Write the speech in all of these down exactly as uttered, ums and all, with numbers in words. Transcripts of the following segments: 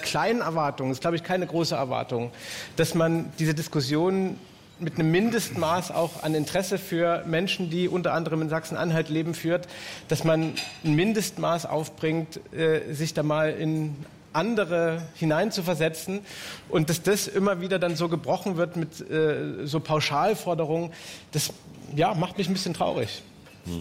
kleinen Erwartung, das ist, glaube ich, keine große Erwartung, dass man diese Diskussion mit einem Mindestmaß auch an Interesse für Menschen, die unter anderem in Sachsen-Anhalt leben, führt, dass man ein Mindestmaß aufbringt, äh, sich da mal in andere hineinzuversetzen und dass das immer wieder dann so gebrochen wird mit äh, so Pauschalforderungen, das ja, macht mich ein bisschen traurig. Mhm.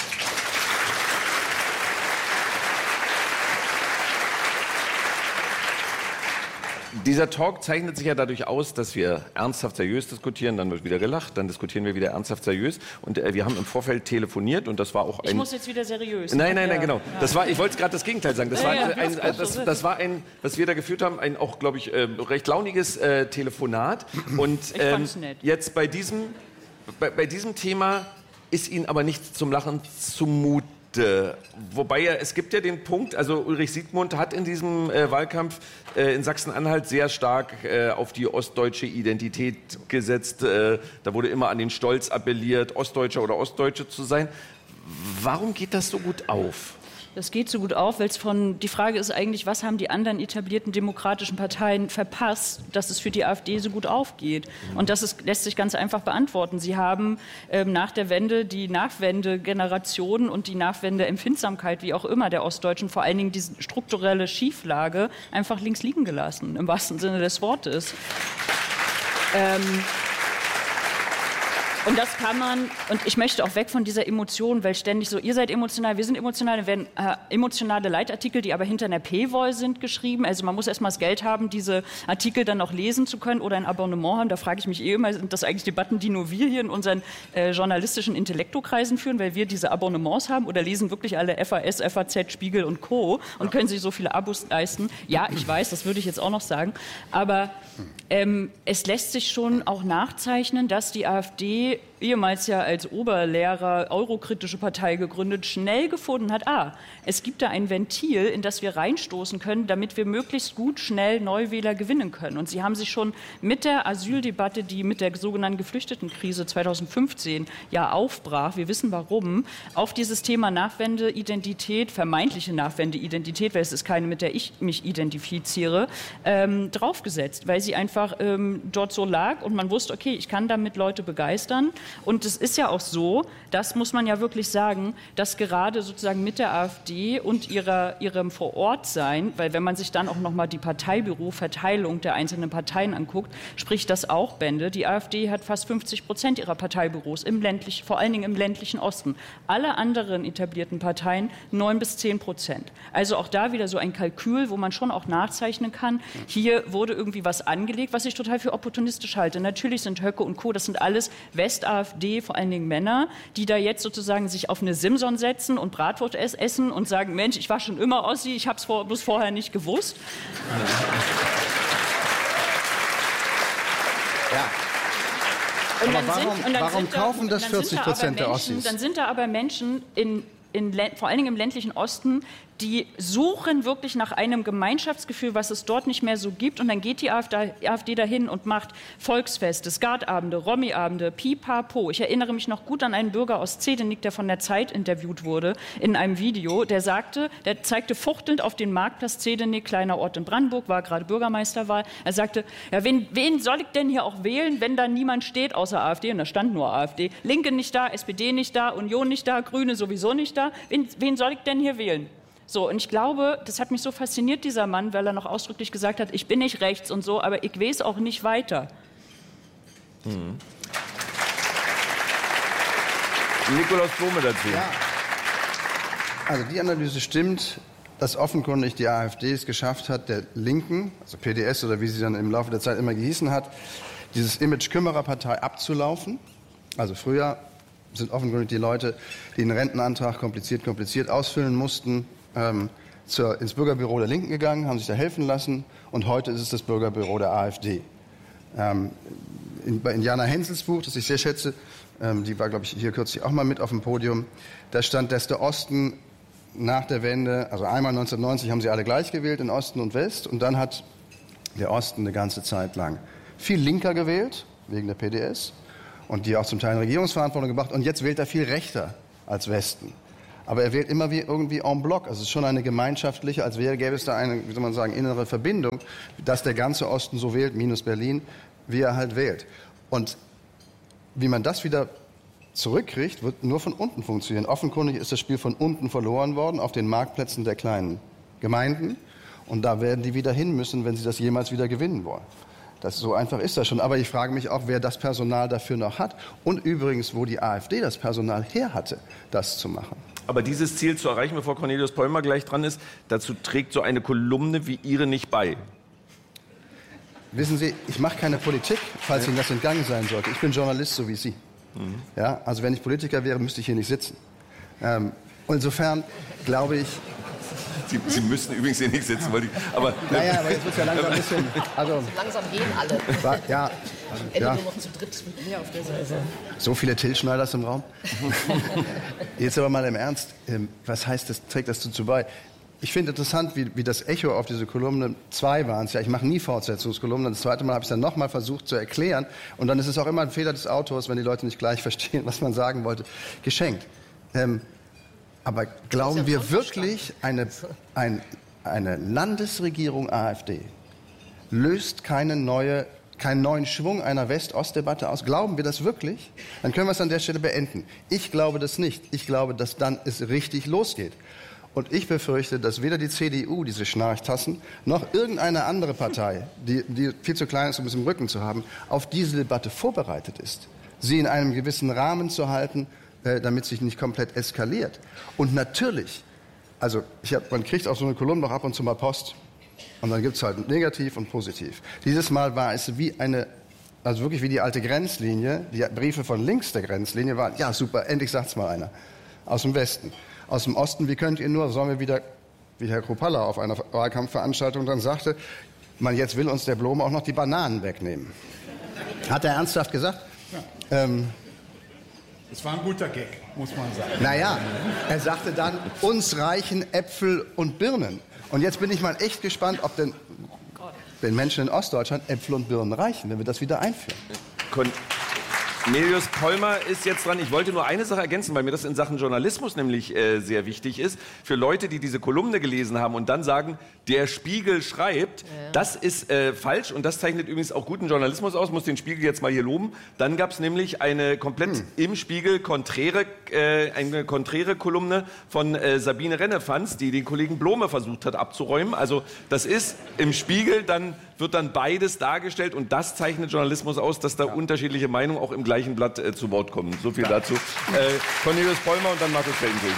Dieser Talk zeichnet sich ja dadurch aus, dass wir ernsthaft seriös diskutieren, dann wird wieder gelacht, dann diskutieren wir wieder ernsthaft seriös und äh, wir haben im Vorfeld telefoniert und das war auch ein... Ich muss jetzt wieder seriös. Nein, nein, nein, ja. genau. Ja. Das war, ich wollte gerade das Gegenteil sagen. Das, ja, war, ja, ein, ein, das, das war ein, was wir da geführt haben, ein auch, glaube ich, äh, recht launiges äh, Telefonat. Und ähm, jetzt bei diesem, bei, bei diesem Thema ist Ihnen aber nicht zum Lachen zumute. Wobei ja, es gibt ja den Punkt, also Ulrich Siegmund hat in diesem äh, Wahlkampf äh, in Sachsen-Anhalt sehr stark äh, auf die ostdeutsche Identität gesetzt. Äh, da wurde immer an den Stolz appelliert, Ostdeutscher oder Ostdeutsche zu sein. Warum geht das so gut auf? Das geht so gut auf, weil es von, die Frage ist eigentlich, was haben die anderen etablierten demokratischen Parteien verpasst, dass es für die AfD so gut aufgeht? Und das ist, lässt sich ganz einfach beantworten. Sie haben ähm, nach der Wende die Nachwendegeneration und die Nachwendeempfindsamkeit, wie auch immer, der Ostdeutschen, vor allen Dingen diese strukturelle Schieflage, einfach links liegen gelassen, im wahrsten Sinne des Wortes. Ähm, Und das kann man, und ich möchte auch weg von dieser Emotion, weil ständig so, ihr seid emotional, wir sind emotional, dann werden äh, emotionale Leitartikel, die aber hinter einer Paywall sind, geschrieben. Also man muss erstmal das Geld haben, diese Artikel dann auch lesen zu können oder ein Abonnement haben. Da frage ich mich eh immer, sind das eigentlich Debatten, die nur wir hier in unseren äh, journalistischen Intellektokreisen führen, weil wir diese Abonnements haben, oder lesen wirklich alle F A S, F A Z, Spiegel und Co. und können sich so viele Abos leisten? Ja, ich weiß, das würde ich jetzt auch noch sagen. Aber ähm, es lässt sich schon auch nachzeichnen, dass die AfD, ehemals ja als Oberlehrer eurokritische Partei gegründet, schnell gefunden hat, ah, es gibt da ein Ventil, in das wir reinstoßen können, damit wir möglichst gut schnell Neuwähler gewinnen können. Und sie haben sich schon mit der Asyldebatte, die mit der sogenannten Geflüchtetenkrise zweitausendfünfzehn ja aufbrach, wir wissen warum, auf dieses Thema Nachwendeidentität, vermeintliche Nachwendeidentität, weil es ist keine, mit der ich mich identifiziere, ähm, draufgesetzt, weil sie einfach ähm, dort so lag und man wusste, okay, ich kann damit Leute begeistern. Und es ist ja auch so, das muss man ja wirklich sagen, dass gerade sozusagen mit der AfD und ihrer, ihrem Vorortsein, weil wenn man sich dann auch noch mal die Parteibüroverteilung der einzelnen Parteien anguckt, spricht das auch Bände. Die AfD hat fast fünfzig Prozent ihrer Parteibüros im ländlichen, vor allen Dingen im ländlichen Osten. Alle anderen etablierten Parteien neun bis zehn Prozent. Also auch da wieder so ein Kalkül, wo man schon auch nachzeichnen kann, hier wurde irgendwie was angelegt, was ich total für opportunistisch halte. Natürlich sind Höcke und Co., das sind alles West-AfD, vor allen Dingen Männer, die da jetzt sozusagen sich auf eine Simson setzen und Bratwurst essen und sagen, Mensch, ich war schon immer Ossi, ich habe es vor, bloß vorher nicht gewusst. Ja. Und aber warum, sind, und warum da, kaufen das vierzig Prozent der Ossis? Dann sind da aber Menschen, in, in, vor allen Dingen im ländlichen Osten, die suchen wirklich nach einem Gemeinschaftsgefühl, was es dort nicht mehr so gibt. Und dann geht die AfD dahin und macht Volksfeste, Skatabende, Romy-Abende, Pipapo. Ich erinnere mich noch gut an einen Bürger aus Zedenik, der von der Zeit interviewt wurde in einem Video. Der sagte, der zeigte fuchtelnd auf den Marktplatz Zedenik, kleiner Ort in Brandenburg, war gerade Bürgermeisterwahl. Er sagte, ja, wen, wen soll ich denn hier auch wählen, wenn da niemand steht außer AfD? Und da stand nur AfD. Linke nicht da, S P D nicht da, Union nicht da, Grüne sowieso nicht da. Wen, wen soll ich denn hier wählen? So, und ich glaube, das hat mich so fasziniert, dieser Mann, weil er noch ausdrücklich gesagt hat, ich bin nicht rechts und so, aber ich weiß auch nicht weiter. Hm. Nikolaus Blome dazu. Ja. Also die Analyse stimmt, dass offenkundig die AfD es geschafft hat, der Linken, also P D S oder wie sie dann im Laufe der Zeit immer gehießen hat, dieses Image Kümmererpartei abzulaufen. Also früher sind offenkundig die Leute, die einen Rentenantrag kompliziert, kompliziert ausfüllen mussten, ähm, zur, ins Bürgerbüro der Linken gegangen, haben sich da helfen lassen und heute ist es das Bürgerbüro der AfD. Ähm, in, bei Indiana Hensels Buch, das ich sehr schätze, ähm, die war, glaube ich, hier kürzlich auch mal mit auf dem Podium, da stand, dass der Osten nach der Wende, also einmal neunzehnhundertneunzig haben sie alle gleich gewählt in Osten und West und dann hat der Osten eine ganze Zeit lang viel linker gewählt, wegen der P D S und die auch zum Teil in Regierungsverantwortung gebracht und jetzt wählt er viel rechter als Westen. Aber er wählt immer wie irgendwie en bloc. Also es ist schon eine gemeinschaftliche, als wäre, gäbe es da eine, wie soll man sagen, innere Verbindung, dass der ganze Osten so wählt, minus Berlin, wie er halt wählt. Und wie man das wieder zurückkriegt, wird nur von unten funktionieren. Offenkundig ist das Spiel von unten verloren worden, auf den Marktplätzen der kleinen Gemeinden. Und da werden die wieder hin müssen, wenn sie das jemals wieder gewinnen wollen. Das, so einfach ist das schon. Aber ich frage mich auch, wer das Personal dafür noch hat. Und übrigens, wo die AfD das Personal her hatte, das zu machen. Aber dieses Ziel zu erreichen, bevor Cornelius Pollmer gleich dran ist, dazu trägt so eine Kolumne wie Ihre nicht bei. Wissen Sie, ich mache keine Politik, falls Ihnen das entgangen sein sollte. Ich bin Journalist, so wie Sie. Mhm. Ja, also wenn ich Politiker wäre, müsste ich hier nicht sitzen. Ähm, insofern glaube ich... Sie, Sie müssten übrigens hier nicht sitzen, weil ich, aber... Naja, aber jetzt wird es ja langsam ein bisschen... Also, langsam gehen alle. War, ja, Ende ja. nur noch zu dritt mit mir auf der Seite. So viele Till Schneiders im Raum. Jetzt aber mal im Ernst. Was heißt das, trägt das dazu bei? Ich finde interessant, wie, wie das Echo auf diese Kolumne, zwei waren es ja, ich mache nie Fortsetzungskolumnen, das zweite Mal habe ich es dann nochmal versucht zu erklären und dann ist es auch immer ein Fehler des Autors, wenn die Leute nicht gleich verstehen, was man sagen wollte, geschenkt. Ähm, aber glauben wir wirklich, eine, ein, eine Landesregierung AfD löst keine neue, keinen neuen Schwung einer West-Ost-Debatte aus? Glauben wir das wirklich? Dann können wir es an der Stelle beenden. Ich glaube das nicht. Ich glaube, dass dann es richtig losgeht. Und ich befürchte, dass weder die C D U, diese Schnarchtassen, noch irgendeine andere Partei, die, die viel zu klein ist, um es im Rücken zu haben, auf diese Debatte vorbereitet ist. Sie in einem gewissen Rahmen zu halten, äh, damit sich nicht komplett eskaliert. Und natürlich, also ich hab, man kriegt auf so eine Kolumne noch ab und zu mal Post. Und dann gibt es halt negativ und positiv. Dieses Mal war es wie eine, also wirklich wie die alte Grenzlinie. Die Briefe von links der Grenzlinie waren, ja super, endlich sagt's mal einer. Aus dem Westen. Aus dem Osten, wie könnt ihr nur, sollen wir wieder, wie Herr Kruppalla auf einer Wahlkampfveranstaltung dann sagte, man, jetzt will uns der Blom auch noch die Bananen wegnehmen. Hat er ernsthaft gesagt? Ja. Ähm, das war ein guter Gag, muss man sagen. Naja, er sagte dann, uns reichen Äpfel und Birnen. Und jetzt bin ich mal echt gespannt, ob denn den Menschen in Ostdeutschland Äpfel und Birnen reichen, wenn wir das wieder einführen. Kon Cornelius Pollmer ist jetzt dran. Ich wollte nur eine Sache ergänzen, weil mir das in Sachen Journalismus nämlich äh, sehr wichtig ist. Für Leute, die diese Kolumne gelesen haben und dann sagen, der Spiegel schreibt, ja. Das ist äh, falsch und das zeichnet übrigens auch guten Journalismus aus. Muss den Spiegel jetzt mal hier loben. Dann gab es nämlich eine komplett hm. im Spiegel konträre, äh, eine konträre Kolumne von äh, Sabine Rennefanz, die den Kollegen Blome versucht hat abzuräumen. Also das ist im Spiegel, dann wird dann beides dargestellt und das zeichnet Journalismus aus, dass da ja. unterschiedliche Meinungen auch im gleichen Blatt äh, zu Wort kommen. So viel ja. dazu. Äh, Cornelius Pollmer und dann Markus Feldenkirchen.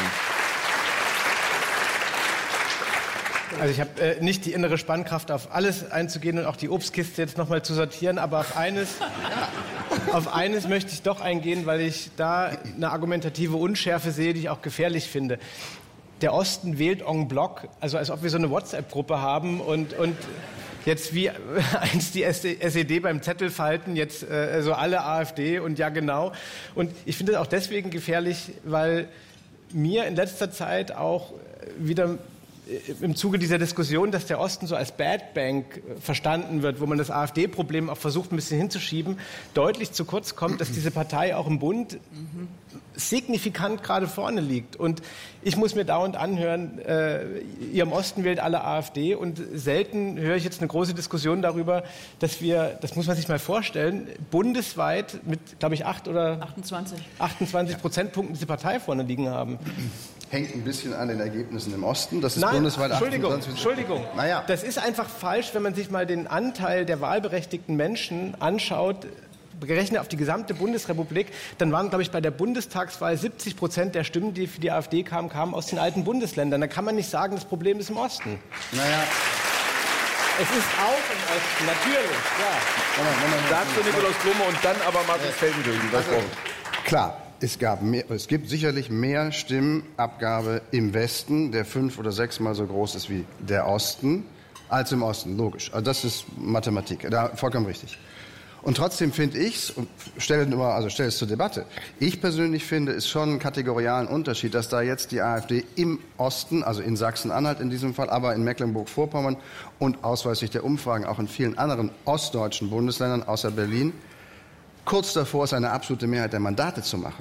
Also ich habe äh, nicht die innere Spannkraft, auf alles einzugehen und auch die Obstkiste jetzt nochmal zu sortieren, aber auf eines, auf eines möchte ich doch eingehen, weil ich da eine argumentative Unschärfe sehe, die ich auch gefährlich finde. Der Osten wählt en bloc, also als ob wir so eine WhatsApp-Gruppe haben und, und jetzt wie einst die S E D beim Zettelfalten, jetzt äh, so alle AfD und ja genau. Und ich finde es auch deswegen gefährlich, weil mir in letzter Zeit auch wieder im Zuge dieser Diskussion, dass der Osten so als Bad Bank verstanden wird, wo man das AfD-Problem auch versucht, ein bisschen hinzuschieben, deutlich zu kurz kommt, dass diese Partei auch im Bund signifikant gerade vorne liegt. Und ich muss mir dauernd anhören, äh, ihr im Osten wählt alle AfD und selten höre ich jetzt eine große Diskussion darüber, dass wir, das muss man sich mal vorstellen, bundesweit mit, glaube ich, acht oder achtundzwanzig, achtundzwanzig Prozentpunkten diese Partei vorne liegen haben. Hängt ein bisschen an den Ergebnissen im Osten. Das ist Nein, bundesweit Entschuldigung, achtundzwanzig. Entschuldigung. Naja. Das ist einfach falsch, wenn man sich mal den Anteil der wahlberechtigten Menschen anschaut, gerechnet auf die gesamte Bundesrepublik, dann waren, glaube ich, bei der Bundestagswahl siebzig Prozent der Stimmen, die für die AfD kamen, kamen aus den alten Bundesländern. Da kann man nicht sagen, das Problem ist im Osten. Naja. Es ist auch im Osten, natürlich, ja. Moment, Moment, dazu Nikolaus Blome und dann aber Markus Feldenkirchen. Also, klar. Es, gab mehr, es gibt sicherlich mehr Stimmabgabe im Westen, der fünf- oder sechsmal so groß ist wie der Osten, als im Osten, logisch. Also das ist Mathematik, da vollkommen richtig. Und trotzdem finde ich es, und stelle nur, also stelle es zur Debatte, ich persönlich finde es schon einen kategorialen Unterschied, dass da jetzt die AfD im Osten, also in Sachsen-Anhalt in diesem Fall, aber in Mecklenburg-Vorpommern und ausweislich der Umfragen auch in vielen anderen ostdeutschen Bundesländern außer Berlin, kurz davor ist, eine absolute Mehrheit der Mandate zu machen.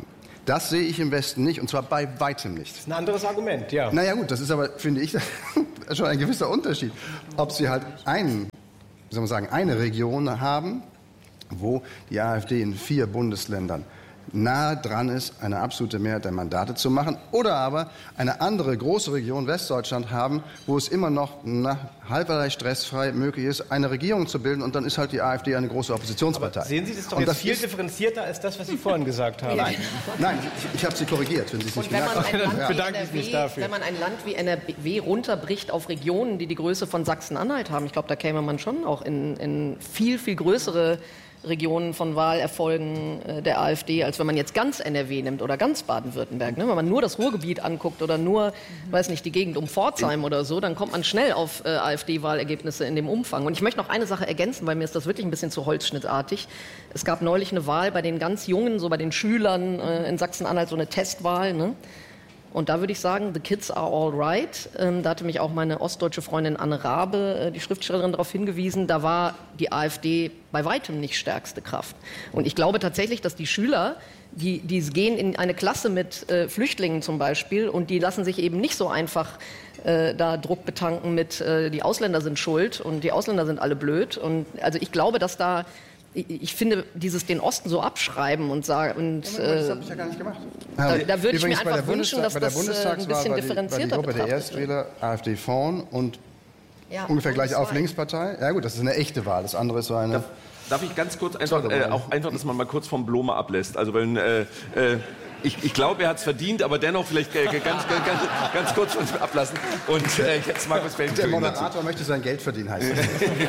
Das sehe ich im Westen nicht, und zwar bei weitem nicht. Das ist ein anderes Argument, ja. Naja gut, das ist aber, finde ich, schon ein gewisser Unterschied. Ob Sie halt einen, wie soll man sagen, eine Region haben, wo die AfD in vier Bundesländern nahe dran ist, eine absolute Mehrheit der Mandate zu machen, oder aber eine andere große Region Westdeutschland haben, wo es immer noch na, halberlei stressfrei möglich ist, eine Regierung zu bilden, und dann ist halt die AfD eine große Oppositionspartei. Aber sehen Sie das doch und jetzt das viel ist, differenzierter als das, was Sie vorhin gesagt haben. Nein, nein, ich, ich habe Sie korrigiert, wenn Sie es nicht Und wenn man, gemerkt haben. ein Land Dann bedanke wie ich mich N R W, dafür. wenn man ein Land wie N R W runterbricht auf Regionen, die die Größe von Sachsen-Anhalt haben, ich glaube, da käme man schon auch in, in viel, viel größere Regionen von Wahlerfolgen äh, der AfD, als wenn man jetzt ganz N R W nimmt oder ganz Baden-Württemberg. Ne? Wenn man nur das Ruhrgebiet anguckt oder nur, weiß nicht, die Gegend um Pforzheim oder so, dann kommt man schnell auf äh, AfD-Wahlergebnisse in dem Umfang. Und ich möchte noch eine Sache ergänzen, weil mir ist das wirklich ein bisschen zu holzschnittartig. Es gab neulich eine Wahl bei den ganz Jungen, so bei den Schülern äh, in Sachsen-Anhalt, so eine Testwahl, ne? Und da würde ich sagen, the kids are all right. Ähm, da hatte mich auch meine ostdeutsche Freundin Anne Rabe, äh, die Schriftstellerin, darauf hingewiesen, da war die AfD bei weitem nicht stärkste Kraft. Und ich glaube tatsächlich, dass die Schüler, die, die gehen in eine Klasse mit äh, Flüchtlingen zum Beispiel, und die lassen sich eben nicht so einfach äh, da Druck betanken mit, äh, die Ausländer sind schuld und die Ausländer sind alle blöd. Und also ich glaube, dass da Ich finde, dieses den Osten so abschreiben und sagen... Und, äh, das habe ich ja gar nicht gemacht. Da, da würde ich mir einfach wünschen, dass bei der das äh, ein bisschen war die, differenzierter war die Gruppe der betrachtet wird. Erstwähler AfD vorn und Ja, ungefähr gleich auf zwei. Linkspartei. Ja gut, das ist eine echte Wahl. Das andere ist so eine... Darf, darf ich ganz kurz einfach, äh, auch einfach, dass man mal kurz vom Blome ablässt? Also wenn... Äh, äh, Ich, ich glaube, er hat es verdient, aber dennoch vielleicht äh, ganz, ganz, ganz, ganz kurz von uns ablassen. Und äh, jetzt Markus Felgen. Der Moderator möchte sein Geld verdienen, heißt das.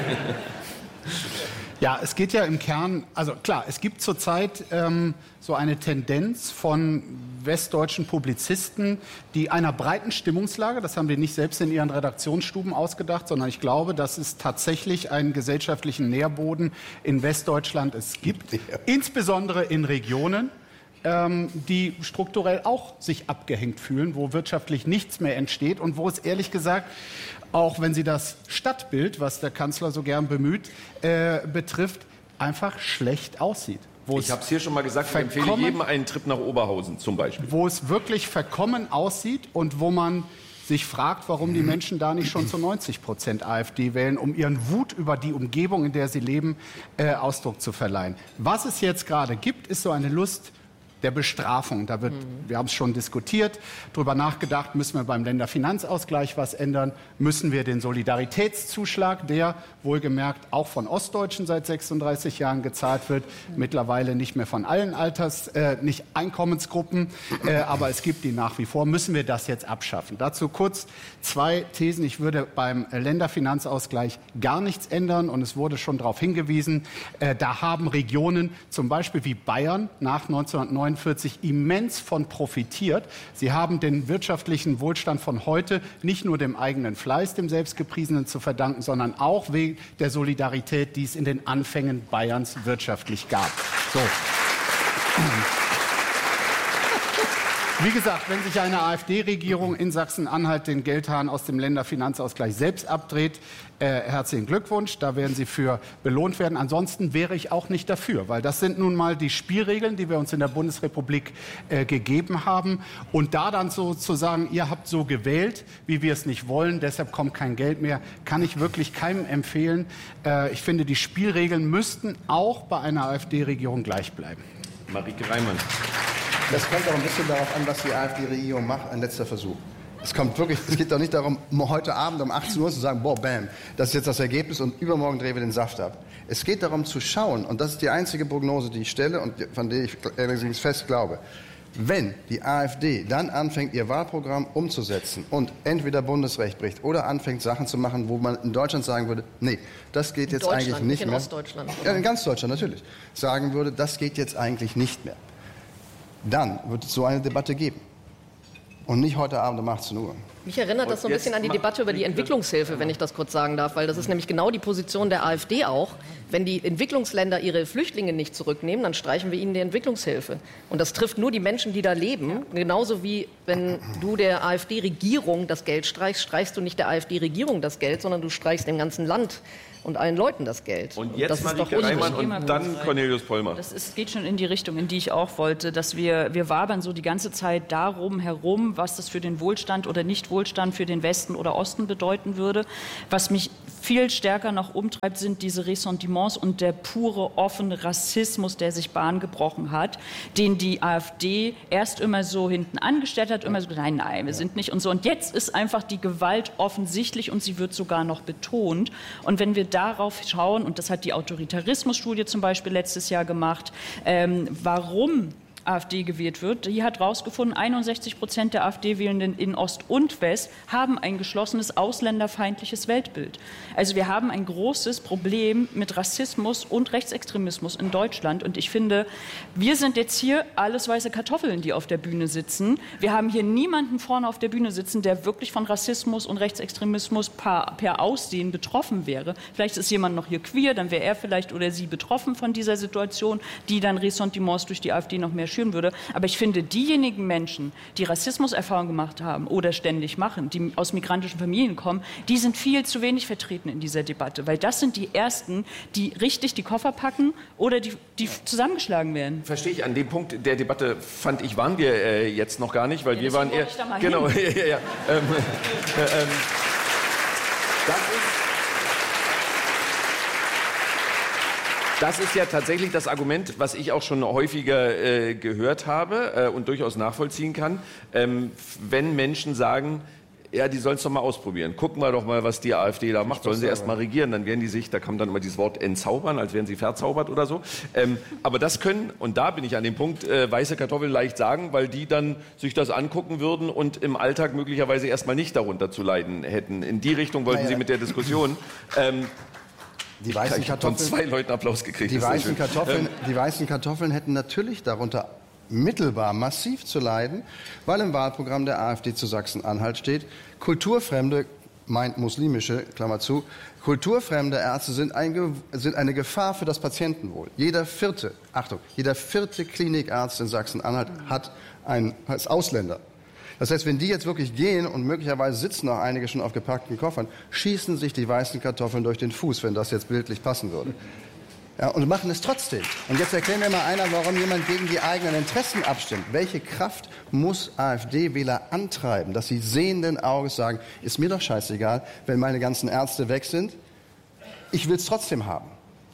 Ja, es geht ja im Kern, also klar, es gibt zurzeit ähm, so eine Tendenz von westdeutschen Publizisten, die einer breiten Stimmungslage, das haben die nicht selbst in ihren Redaktionsstuben ausgedacht, sondern ich glaube, dass es tatsächlich einen gesellschaftlichen Nährboden in Westdeutschland es gibt, ja. Insbesondere in Regionen, ähm, die strukturell auch sich abgehängt fühlen, wo wirtschaftlich nichts mehr entsteht und wo es ehrlich gesagt, auch wenn sie das Stadtbild, was der Kanzler so gern bemüht, äh, betrifft, einfach schlecht aussieht. Wo ich habe es hier schon mal gesagt, ich empfehle jedem einen Trip nach Oberhausen zum Beispiel. Wo es wirklich verkommen aussieht und wo man sich fragt, warum die Menschen da nicht schon zu neunzig Prozent AfD wählen, um ihren Wut über die Umgebung, in der sie leben, äh, Ausdruck zu verleihen. Was es jetzt gerade gibt, ist so eine Lust der Bestrafung. Da wird, mhm. wir haben es schon diskutiert, darüber nachgedacht, müssen wir beim Länderfinanzausgleich was ändern, müssen wir den Solidaritätszuschlag, der wohlgemerkt auch von Ostdeutschen seit sechsunddreißig Jahren gezahlt wird, mhm. mittlerweile nicht mehr von allen Alters, äh, nicht Einkommensgruppen, äh, aber es gibt die nach wie vor, müssen wir das jetzt abschaffen. Dazu kurz zwei Thesen. Ich würde beim Länderfinanzausgleich gar nichts ändern, und es wurde schon darauf hingewiesen, äh, da haben Regionen, zum Beispiel wie Bayern, nach neunzehnhundertneunundvierzig immens von profitiert. Sie haben den wirtschaftlichen Wohlstand von heute nicht nur dem eigenen Fleiß, dem Selbstgepriesenen, zu verdanken, sondern auch wegen der Solidarität, die es in den Anfängen Bayerns wirtschaftlich gab. So. Wie gesagt, wenn sich eine AfD-Regierung in Sachsen-Anhalt den Geldhahn aus dem Länderfinanzausgleich selbst abdreht, äh, herzlichen Glückwunsch, da werden Sie für belohnt werden. Ansonsten wäre ich auch nicht dafür, weil das sind nun mal die Spielregeln, die wir uns in der Bundesrepublik äh, gegeben haben. Und da dann so zu sagen, ihr habt so gewählt, wie wir es nicht wollen, deshalb kommt kein Geld mehr, kann ich wirklich keinem empfehlen. Äh, ich finde, die Spielregeln müssten auch bei einer AfD-Regierung gleich bleiben. Marieke Reimann. Das kommt auch ein bisschen darauf an, was die AfD-Regierung macht, ein letzter Versuch. Es kommt wirklich, es geht doch nicht darum, heute Abend um achtzehn Uhr zu sagen, boah, bam, das ist jetzt das Ergebnis und übermorgen drehen wir den Saft ab. Es geht darum zu schauen, und das ist die einzige Prognose, die ich stelle und von der ich allerdings fest glaube, wenn die AfD dann anfängt, ihr Wahlprogramm umzusetzen und entweder Bundesrecht bricht oder anfängt, Sachen zu machen, wo man in Deutschland sagen würde, nee, das geht jetzt eigentlich nicht in mehr. Ostdeutschland. Ja, in ganz Deutschland natürlich. Sagen würde, das geht jetzt eigentlich nicht mehr. Dann wird es so eine Debatte geben. Und nicht heute Abend um achtzehn Uhr. Mich erinnert das so ein bisschen an die Debatte über die Entwicklungshilfe, wenn ich das kurz sagen darf, weil das ist nämlich genau die Position der AfD auch. Wenn die Entwicklungsländer ihre Flüchtlinge nicht zurücknehmen, dann streichen wir ihnen die Entwicklungshilfe. Und das trifft nur die Menschen, die da leben. Genauso wie wenn du der AfD-Regierung das Geld streichst, streichst du nicht der AfD-Regierung das Geld, sondern du streichst dem ganzen Land und allen Leuten das Geld. Und jetzt das Marike Reimann und dann Cornelius Pollmer. Das ist, geht schon in die Richtung, in die ich auch wollte, dass wir, wir wabern so die ganze Zeit darum herum, was das für den Wohlstand oder Nicht-Wohlstand für den Westen oder Osten bedeuten würde. Was mich viel stärker noch umtreibt, sind diese Ressentiments und der pure, offene Rassismus, der sich Bahn gebrochen hat, den die AfD erst immer so hinten angestellt hat, immer so, nein, nein, wir sind nicht und so. Und jetzt ist einfach die Gewalt offensichtlich und sie wird sogar noch betont. Und wenn wir darauf schauen, und das hat die Autoritarismus-Studie zum Beispiel letztes Jahr gemacht, ähm, warum AfD gewählt wird. Die hat herausgefunden, einundsechzig Prozent der AfD-Wählenden in Ost und West haben ein geschlossenes ausländerfeindliches Weltbild. Also wir haben ein großes Problem mit Rassismus und Rechtsextremismus in Deutschland. Und ich finde, wir sind jetzt hier alles weiße Kartoffeln, die auf der Bühne sitzen. Wir haben hier niemanden vorne auf der Bühne sitzen, der wirklich von Rassismus und Rechtsextremismus per, per Aussehen betroffen wäre. Vielleicht ist jemand noch hier queer, dann wäre er vielleicht oder sie betroffen von dieser Situation, die dann Ressentiments durch die AfD noch mehr schüren würde. Aber ich finde, diejenigen Menschen, die Rassismuserfahrungen gemacht haben oder ständig machen, die aus migrantischen Familien kommen, die sind viel zu wenig vertreten in dieser Debatte. Weil das sind die Ersten, die richtig die Koffer packen oder die, die zusammengeschlagen werden. Verstehe ich. An dem Punkt der Debatte, fand ich, waren wir äh, jetzt noch gar nicht, weil ja, wir waren eher... Genau, ja, ja, ja. Ähm, äh, ähm, das ist... Das ist ja tatsächlich das Argument, was ich auch schon häufiger äh, gehört habe äh, und durchaus nachvollziehen kann. Ähm, wenn Menschen sagen, ja, die sollen es doch mal ausprobieren. Gucken wir doch mal, was die AfD da macht. Sollen sie erst mal regieren, dann werden die sich, da kam dann immer dieses Wort entzaubern, als wären sie verzaubert oder so. Ähm, aber das können, und da bin ich an dem Punkt, äh, weiße Kartoffeln leicht sagen, weil die dann sich das angucken würden und im Alltag möglicherweise erst mal nicht darunter zu leiden hätten. In die Richtung wollten naja. Sie mit der Diskussion. Ähm, Die weißen ich habe von zwei Leuten Applaus gekriegt. Die weißen, Kartoffeln, die weißen Kartoffeln hätten natürlich darunter mittelbar massiv zu leiden, weil im Wahlprogramm der AfD zu Sachsen-Anhalt steht, Kulturfremde, meint muslimische, Klammer zu, kulturfremde Ärzte sind, ein, sind eine Gefahr für das Patientenwohl. Jeder vierte, Achtung, jeder vierte Klinikarzt in Sachsen-Anhalt hat einen, als Ausländer. Das heißt, wenn die jetzt wirklich gehen und möglicherweise sitzen auch einige schon auf gepackten Koffern, schießen sich die weißen Kartoffeln durch den Fuß, wenn das jetzt bildlich passen würde. Ja, und machen es trotzdem. Und jetzt erklären mir mal einer, warum jemand gegen die eigenen Interessen abstimmt. Welche Kraft muss AfD-Wähler antreiben, dass sie sehenden Auges sagen, ist mir doch scheißegal, wenn meine ganzen Ärzte weg sind, ich will es trotzdem haben.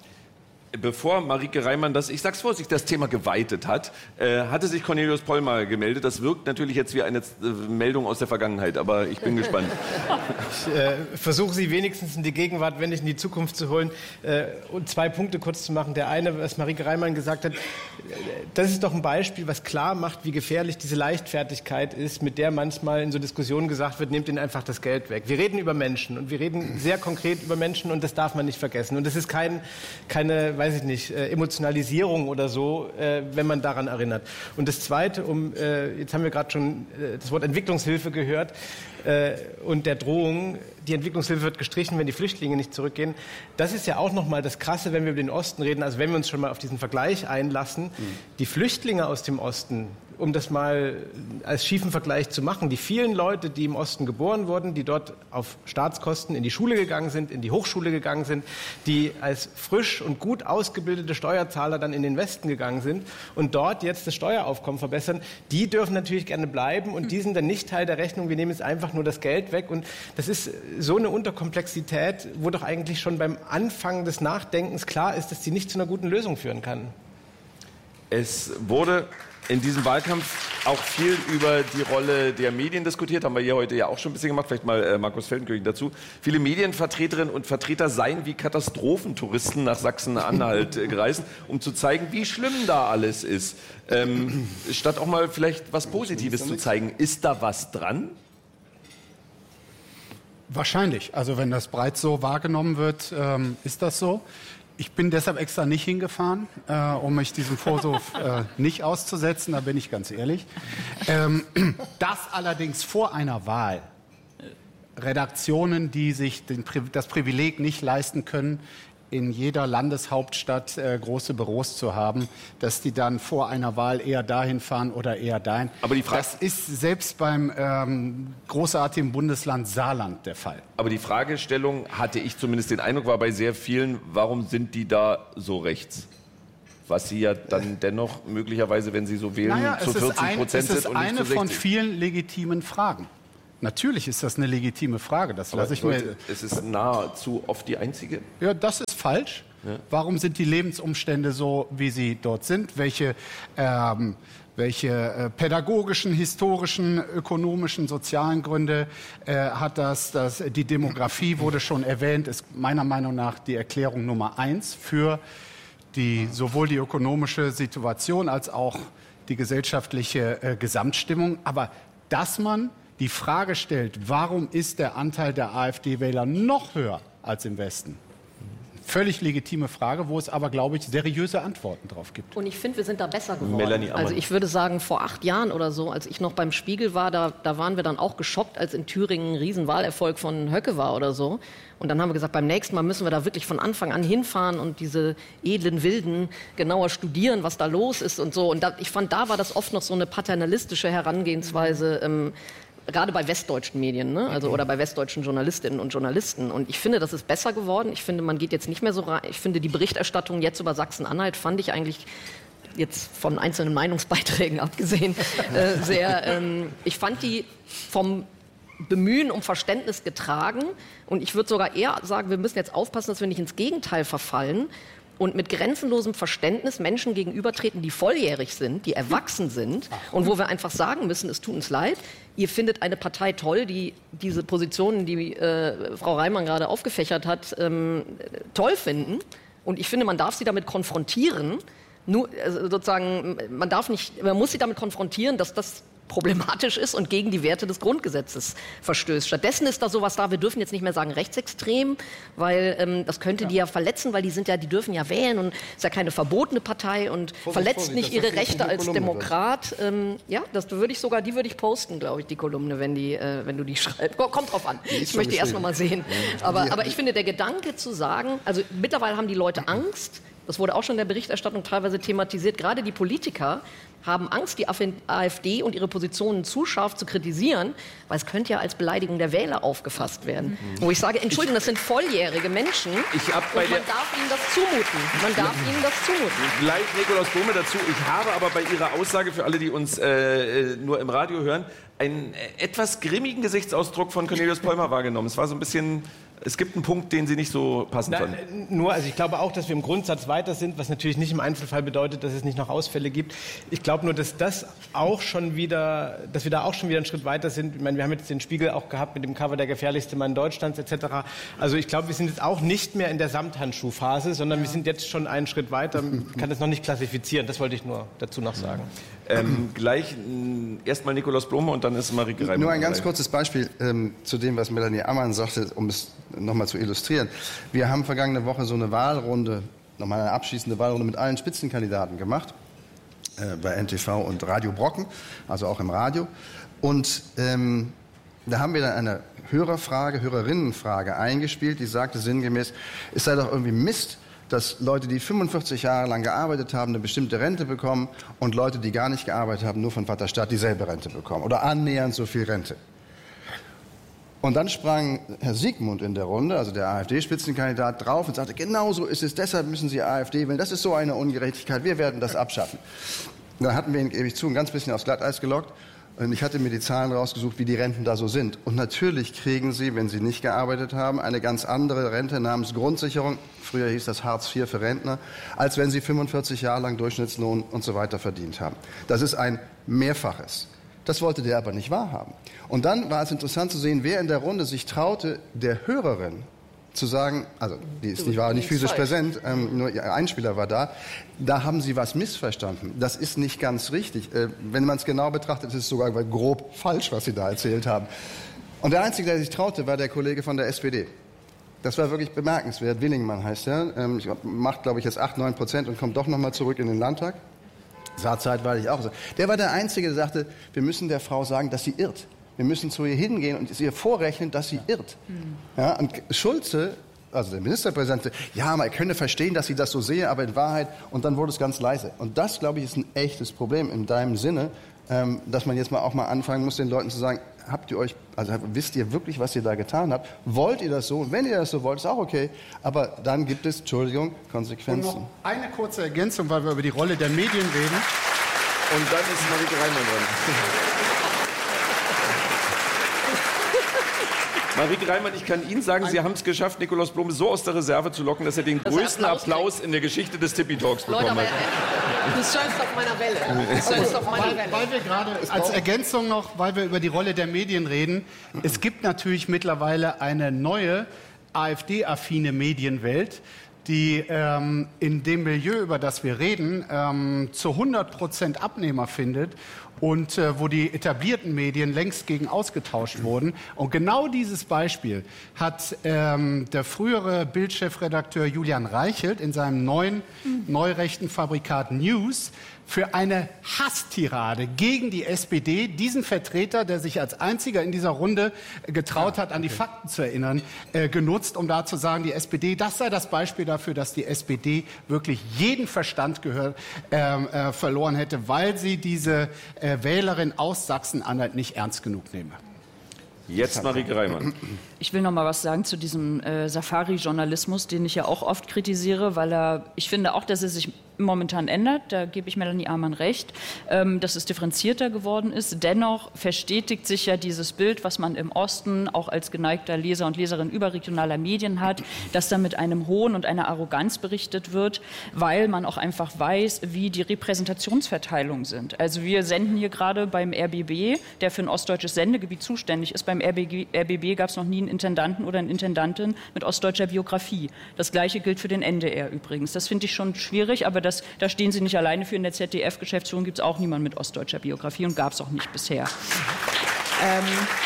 Bevor Marike Reimann das, ich sag's vorsichtig, das Thema geweitet hat, äh, hatte sich Cornelius Pollmer gemeldet. Das wirkt natürlich jetzt wie eine äh, Meldung aus der Vergangenheit, aber ich bin gespannt. Ich äh, versuche Sie wenigstens in die Gegenwart, wenn nicht in die Zukunft zu holen äh, und zwei Punkte kurz zu machen. Der eine, was Marike Reimann gesagt hat, das ist doch ein Beispiel, was klar macht, wie gefährlich diese Leichtfertigkeit ist, mit der manchmal in so Diskussionen gesagt wird, nehmt ihnen einfach das Geld weg. Wir reden über Menschen und wir reden sehr konkret über Menschen und das darf man nicht vergessen. Und das ist kein, keine, weiß ich nicht, äh, Emotionalisierung oder so, äh, wenn man daran erinnert. Und das Zweite, um, äh, jetzt haben wir gerade schon äh, das Wort Entwicklungshilfe gehört äh, und der Drohung, die Entwicklungshilfe wird gestrichen, wenn die Flüchtlinge nicht zurückgehen. Das ist ja auch nochmal das Krasse, wenn wir über den Osten reden, also wenn wir uns schon mal auf diesen Vergleich einlassen, mhm. die Flüchtlinge aus dem Osten, um das mal als schiefen Vergleich zu machen, die vielen Leute, die im Osten geboren wurden, die dort auf Staatskosten in die Schule gegangen sind, in die Hochschule gegangen sind, die als frisch und gut ausgebildete Steuerzahler dann in den Westen gegangen sind und dort jetzt das Steueraufkommen verbessern, die dürfen natürlich gerne bleiben und die sind dann nicht Teil der Rechnung, wir nehmen jetzt einfach nur das Geld weg und das ist so eine Unterkomplexität, wo doch eigentlich schon beim Anfang des Nachdenkens klar ist, dass sie nicht zu einer guten Lösung führen kann. Es wurde in diesem Wahlkampf auch viel über die Rolle der Medien diskutiert, haben wir hier heute ja auch schon ein bisschen gemacht, vielleicht mal äh, Markus Feldenkirchen dazu. Viele Medienvertreterinnen und Vertreter seien wie Katastrophentouristen nach Sachsen-Anhalt äh, gereist, um zu zeigen, wie schlimm da alles ist. Ähm, statt auch mal vielleicht was Positives zu zeigen, ist da was dran? Wahrscheinlich. Also wenn das breit so wahrgenommen wird, ähm, ist das so. Ich bin deshalb extra nicht hingefahren, äh, um mich diesem Vorwurf äh, nicht auszusetzen, da bin ich ganz ehrlich. Ähm, das allerdings vor einer Wahl, Redaktionen, die sich den, das Privileg nicht leisten können, in jeder Landeshauptstadt äh, große Büros zu haben, dass die dann vor einer Wahl eher dahin fahren oder eher dahin. Aber die Frage, das ist selbst beim ähm, großartigen Bundesland Saarland der Fall. Aber die Fragestellung, hatte ich zumindest den Eindruck, war bei sehr vielen, warum sind die da so rechts? Was sie ja dann dennoch möglicherweise, wenn sie so wählen, naja, zu vierzig Prozent sind und nicht zu sechzig. Es ist eine von vielen legitimen Fragen. Natürlich ist das eine legitime Frage. Das lasse ich Leute, mir. Es ist nahezu oft die einzige. Ja, das ist falsch. Ja. Warum sind die Lebensumstände so, wie sie dort sind? Welche, ähm, welche äh, pädagogischen, historischen, ökonomischen, sozialen Gründe äh, hat das? das? Die Demografie wurde schon erwähnt, ist meiner Meinung nach die Erklärung Nummer eins für die, sowohl die ökonomische Situation als auch die gesellschaftliche äh, Gesamtstimmung. Aber dass man die Frage stellt, warum ist der Anteil der AfD-Wähler noch höher als im Westen? Völlig legitime Frage, wo es aber, glaube ich, seriöse Antworten drauf gibt. Und ich finde, wir sind da besser geworden. Melanie Ammann. Also ich würde sagen, vor acht Jahren oder so, als ich noch beim Spiegel war, da, da waren wir dann auch geschockt, als in Thüringen ein Riesenwahlerfolg von Höcke war oder so. Und dann haben wir gesagt, beim nächsten Mal müssen wir da wirklich von Anfang an hinfahren und diese edlen Wilden genauer studieren, was da los ist und so. Und da, ich fand, da war das oft noch so eine paternalistische Herangehensweise, ähm, gerade bei westdeutschen Medien, ne? Also, oder bei westdeutschen Journalistinnen und Journalisten. Und ich finde, das ist besser geworden. Ich finde, man geht jetzt nicht mehr so rein. Ich finde, die Berichterstattung jetzt über Sachsen-Anhalt fand ich eigentlich, jetzt von einzelnen Meinungsbeiträgen abgesehen, äh, sehr, ähm, ich fand die vom Bemühen um Verständnis getragen. Und ich würde sogar eher sagen, wir müssen jetzt aufpassen, dass wir nicht ins Gegenteil verfallen und mit grenzenlosem Verständnis Menschen gegenübertreten, die volljährig sind, die erwachsen sind und wo wir einfach sagen müssen, es tut uns leid, ihr findet eine Partei toll, die diese Positionen, die äh, Frau Reimann gerade aufgefächert hat, ähm, toll finden. Und ich finde, man darf sie damit konfrontieren. Nur, also sozusagen, man darf nicht, man muss sie damit konfrontieren, dass das problematisch ist und gegen die Werte des Grundgesetzes verstößt. Stattdessen ist da sowas da, wir dürfen jetzt nicht mehr sagen rechtsextrem, weil ähm, das könnte ja. die ja verletzen, weil die sind ja, die dürfen ja wählen und ist ja keine verbotene Partei und Vorsicht, verletzt Vorsicht, nicht ihre Rechte als Kolumne Demokrat. Ähm, ja, das würde ich sogar, die würde ich posten, glaube ich, die Kolumne, wenn die, äh, wenn du die schreibst. Kommt drauf an. Ich möchte die erst noch mal sehen. Aber, aber ich finde, der Gedanke zu sagen, also mittlerweile haben die Leute Angst. Das wurde auch schon in der Berichterstattung teilweise thematisiert. Gerade die Politiker haben Angst, die AfD und ihre Positionen zu scharf zu kritisieren, weil es könnte ja als Beleidigung der Wähler aufgefasst werden. Mhm. Wo ich sage, Entschuldigung, das sind volljährige Menschen ich hab bei und man darf ihnen das zumuten. Man darf mhm. ihnen das zumuten. Gleich Nikolaus Blome dazu. Ich habe aber bei Ihrer Aussage, für alle, die uns äh, nur im Radio hören, einen etwas grimmigen Gesichtsausdruck von Cornelius Pollmer wahrgenommen. Es war so ein bisschen... Es gibt einen Punkt, den Sie nicht so passend Na, fanden. Nur, also ich glaube auch, dass wir im Grundsatz weiter sind, was natürlich nicht im Einzelfall bedeutet, dass es nicht noch Ausfälle gibt. Ich glaube nur, dass das auch schon wieder, dass wir da auch schon wieder einen Schritt weiter sind. Ich meine, wir haben jetzt den Spiegel auch gehabt mit dem Cover der gefährlichste Mann Deutschlands et cetera. Also ich glaube, wir sind jetzt auch nicht mehr in der Samthandschuhphase, sondern ja. wir sind jetzt schon einen Schritt weiter. Ich kann das noch nicht klassifizieren. Das wollte ich nur dazu noch sagen. Ähm, gleich erstmal Nikolaus Blome und dann ist Marike Reimann. Nur ein ganz kurzes Beispiel ähm, zu dem, was Melanie Ammann sagte, um es nochmal zu illustrieren. Wir haben vergangene Woche so eine Wahlrunde, nochmal eine abschließende Wahlrunde mit allen Spitzenkandidaten gemacht, äh, bei N T V und Radio Brocken, also auch im Radio. Und ähm, da haben wir dann eine Hörerfrage, Hörerinnenfrage eingespielt, die sagte sinngemäß, es sei doch irgendwie Mist, dass Leute, die fünfundvierzig Jahre lang gearbeitet haben, eine bestimmte Rente bekommen und Leute, die gar nicht gearbeitet haben, nur von Vaterstaat dieselbe Rente bekommen oder annähernd so viel Rente. Und dann sprang Herr Siegmund in der Runde, also der AfD-Spitzenkandidat, drauf und sagte, genau so ist es, deshalb müssen Sie AfD wählen, das ist so eine Ungerechtigkeit, wir werden das abschaffen. Und dann hatten wir ihn, gebe ich zu, ein ganz bisschen aufs Glatteis gelockt. Und ich hatte mir die Zahlen rausgesucht, wie die Renten da so sind. Und natürlich kriegen Sie, wenn Sie nicht gearbeitet haben, eine ganz andere Rente namens Grundsicherung. Früher hieß das Hartz vier für Rentner, als wenn Sie fünfundvierzig Jahre lang Durchschnittslohn und so weiter verdient haben. Das ist ein Mehrfaches. Das wollte der aber nicht wahrhaben. Und dann war es interessant zu sehen, wer in der Runde sich traute, der Hörerin zu sagen, also die ist nicht, war nicht physisch präsent, ähm, nur ihr Einspieler war da, da haben Sie was missverstanden. Das ist nicht ganz richtig. Äh, wenn man es genau betrachtet, ist es sogar grob falsch, was Sie da erzählt haben. Und der Einzige, der sich traute, war der Kollege von der S P D. Das war wirklich bemerkenswert. Willingmann heißt er. Ähm, macht, glaube ich, jetzt acht, neun Prozent und kommt doch noch mal zurück in den Landtag. Sah zeitweilig auch so. Der war der Einzige, der sagte, wir müssen der Frau sagen, dass sie irrt. Wir müssen zu ihr hingehen und ihr vorrechnen, dass sie irrt. Ja, und Schulze also der Ministerpräsident, ja, man könne verstehen, dass Sie das so sehen, aber in Wahrheit, und dann wurde es ganz leise. Und das, glaube ich, ist ein echtes Problem in deinem Sinne, ähm, dass man jetzt mal auch mal anfangen muss, den Leuten zu sagen, habt ihr euch, also wisst ihr wirklich, was ihr da getan habt? Wollt ihr das so? Und wenn ihr das so wollt, ist auch okay. Aber dann gibt es, Entschuldigung, Konsequenzen. Und noch eine kurze Ergänzung, weil wir über die Rolle der Medien reden. Und dann ist Marieke Reimann dran. Marieke Reimann, ich kann Ihnen sagen, Sie haben es geschafft, Nikolaus Blome so aus der Reserve zu locken, dass er den größten Applaus, Applaus in der Geschichte des Tippy-Talks bekommen Leute, aber hat. du bist stolz auf meiner Welle. Du bist stolz auf meine weil, Welle. weil wir gerade als Ergänzung noch, weil wir über die Rolle der Medien reden, es gibt natürlich mittlerweile eine neue AfD-affine Medienwelt, die ähm, in dem Milieu, über das wir reden, ähm, zu hundert Prozent Abnehmer findet und äh, wo die etablierten Medien längst gegen ausgetauscht wurden. Und genau dieses Beispiel hat ähm, der frühere Bild-Chefredakteur Julian Reichelt in seinem neuen neurechten Fabrikat News für eine Hasstirade gegen die S P D, diesen Vertreter, der sich als einziger in dieser Runde getraut hat, an die Fakten zu erinnern, äh, genutzt, um da zu sagen, die S P D, das sei das Beispiel dafür, dass die S P D wirklich jeden Verstand gehört, äh, äh, verloren hätte, weil sie diese äh, Wählerin aus Sachsen-Anhalt nicht ernst genug nehme. Jetzt Marieke Reimann. Ich will noch mal was sagen zu diesem äh, Safari-Journalismus, den ich ja auch oft kritisiere, weil er, ich finde auch, dass er sich momentan ändert. Da gebe ich Melanie Amann recht, ähm, dass es differenzierter geworden ist. Dennoch verstetigt sich ja dieses Bild, was man im Osten auch als geneigter Leser und Leserin überregionaler Medien hat, dass da mit einem Hohn und einer Arroganz berichtet wird, weil man auch einfach weiß, wie die Repräsentationsverteilungen sind. Also wir senden hier gerade beim R B B, der für ein ostdeutsches Sendegebiet zuständig ist. Beim R B B gab es noch nie einen Intendanten oder eine Intendantin mit ostdeutscher Biografie. Das Gleiche gilt für den N D R übrigens. Das finde ich schon schwierig, aber das, da stehen Sie nicht alleine für. In der Z D F-Geschäftsführung gibt es auch niemanden mit ostdeutscher Biografie und gab es auch nicht bisher. Ähm,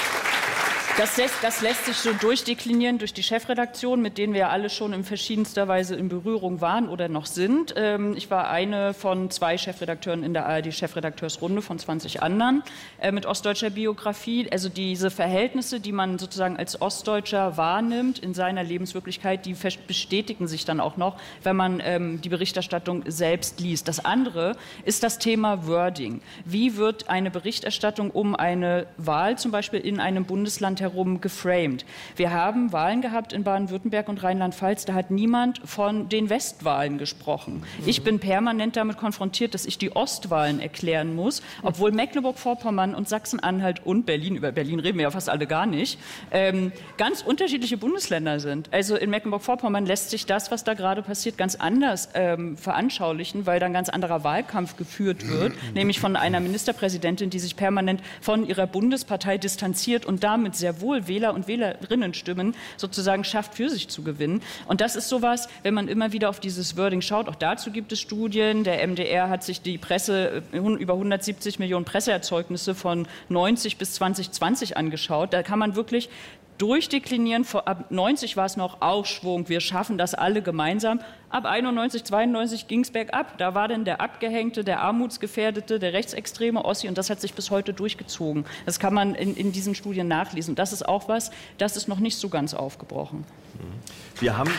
Das lässt, das lässt sich so durchdeklinieren durch die Chefredaktion, mit denen wir ja alle schon in verschiedenster Weise in Berührung waren oder noch sind. Ähm, ich war eine von zwei Chefredakteuren in der A R D-Chefredakteursrunde von zwanzig anderen äh, mit ostdeutscher Biografie. Also diese Verhältnisse, die man sozusagen als Ostdeutscher wahrnimmt in seiner Lebenswirklichkeit, die bestätigen sich dann auch noch, wenn man ähm, die Berichterstattung selbst liest. Das andere ist das Thema Wording. Wie wird eine Berichterstattung um eine Wahl zum Beispiel in einem Bundesland herum geframed? Wir haben Wahlen gehabt in Baden-Württemberg und Rheinland-Pfalz, da hat niemand von den Westwahlen gesprochen. Ich bin permanent damit konfrontiert, dass ich die Ostwahlen erklären muss, obwohl Mecklenburg-Vorpommern und Sachsen-Anhalt und Berlin, über Berlin reden wir ja fast alle gar nicht, ähm, ganz unterschiedliche Bundesländer sind. Also in Mecklenburg-Vorpommern lässt sich das, was da gerade passiert, ganz anders ähm, veranschaulichen, weil da ein ganz anderer Wahlkampf geführt wird, nämlich von einer Ministerpräsidentin, die sich permanent von ihrer Bundespartei distanziert und damit sehr wohl Wähler und Wählerinnenstimmen sozusagen schafft, für sich zu gewinnen. Und das ist sowas, wenn man immer wieder auf dieses Wording schaut, auch dazu gibt es Studien. Der M D R hat sich die Presse, über hundertsiebzig Millionen Presseerzeugnisse von neunzig bis zwanzig zwanzig angeschaut. Da kann man wirklich durchdeklinieren. Ab neunzig war es noch Aufschwung, wir schaffen das alle gemeinsam. Ab einundneunzig, zweiundneunzig ging es bergab. Da war dann der Abgehängte, der Armutsgefährdete, der rechtsextreme Ossi und das hat sich bis heute durchgezogen. Das kann man in, in diesen Studien nachlesen. Das ist auch was, das ist noch nicht so ganz aufgebrochen. Wir haben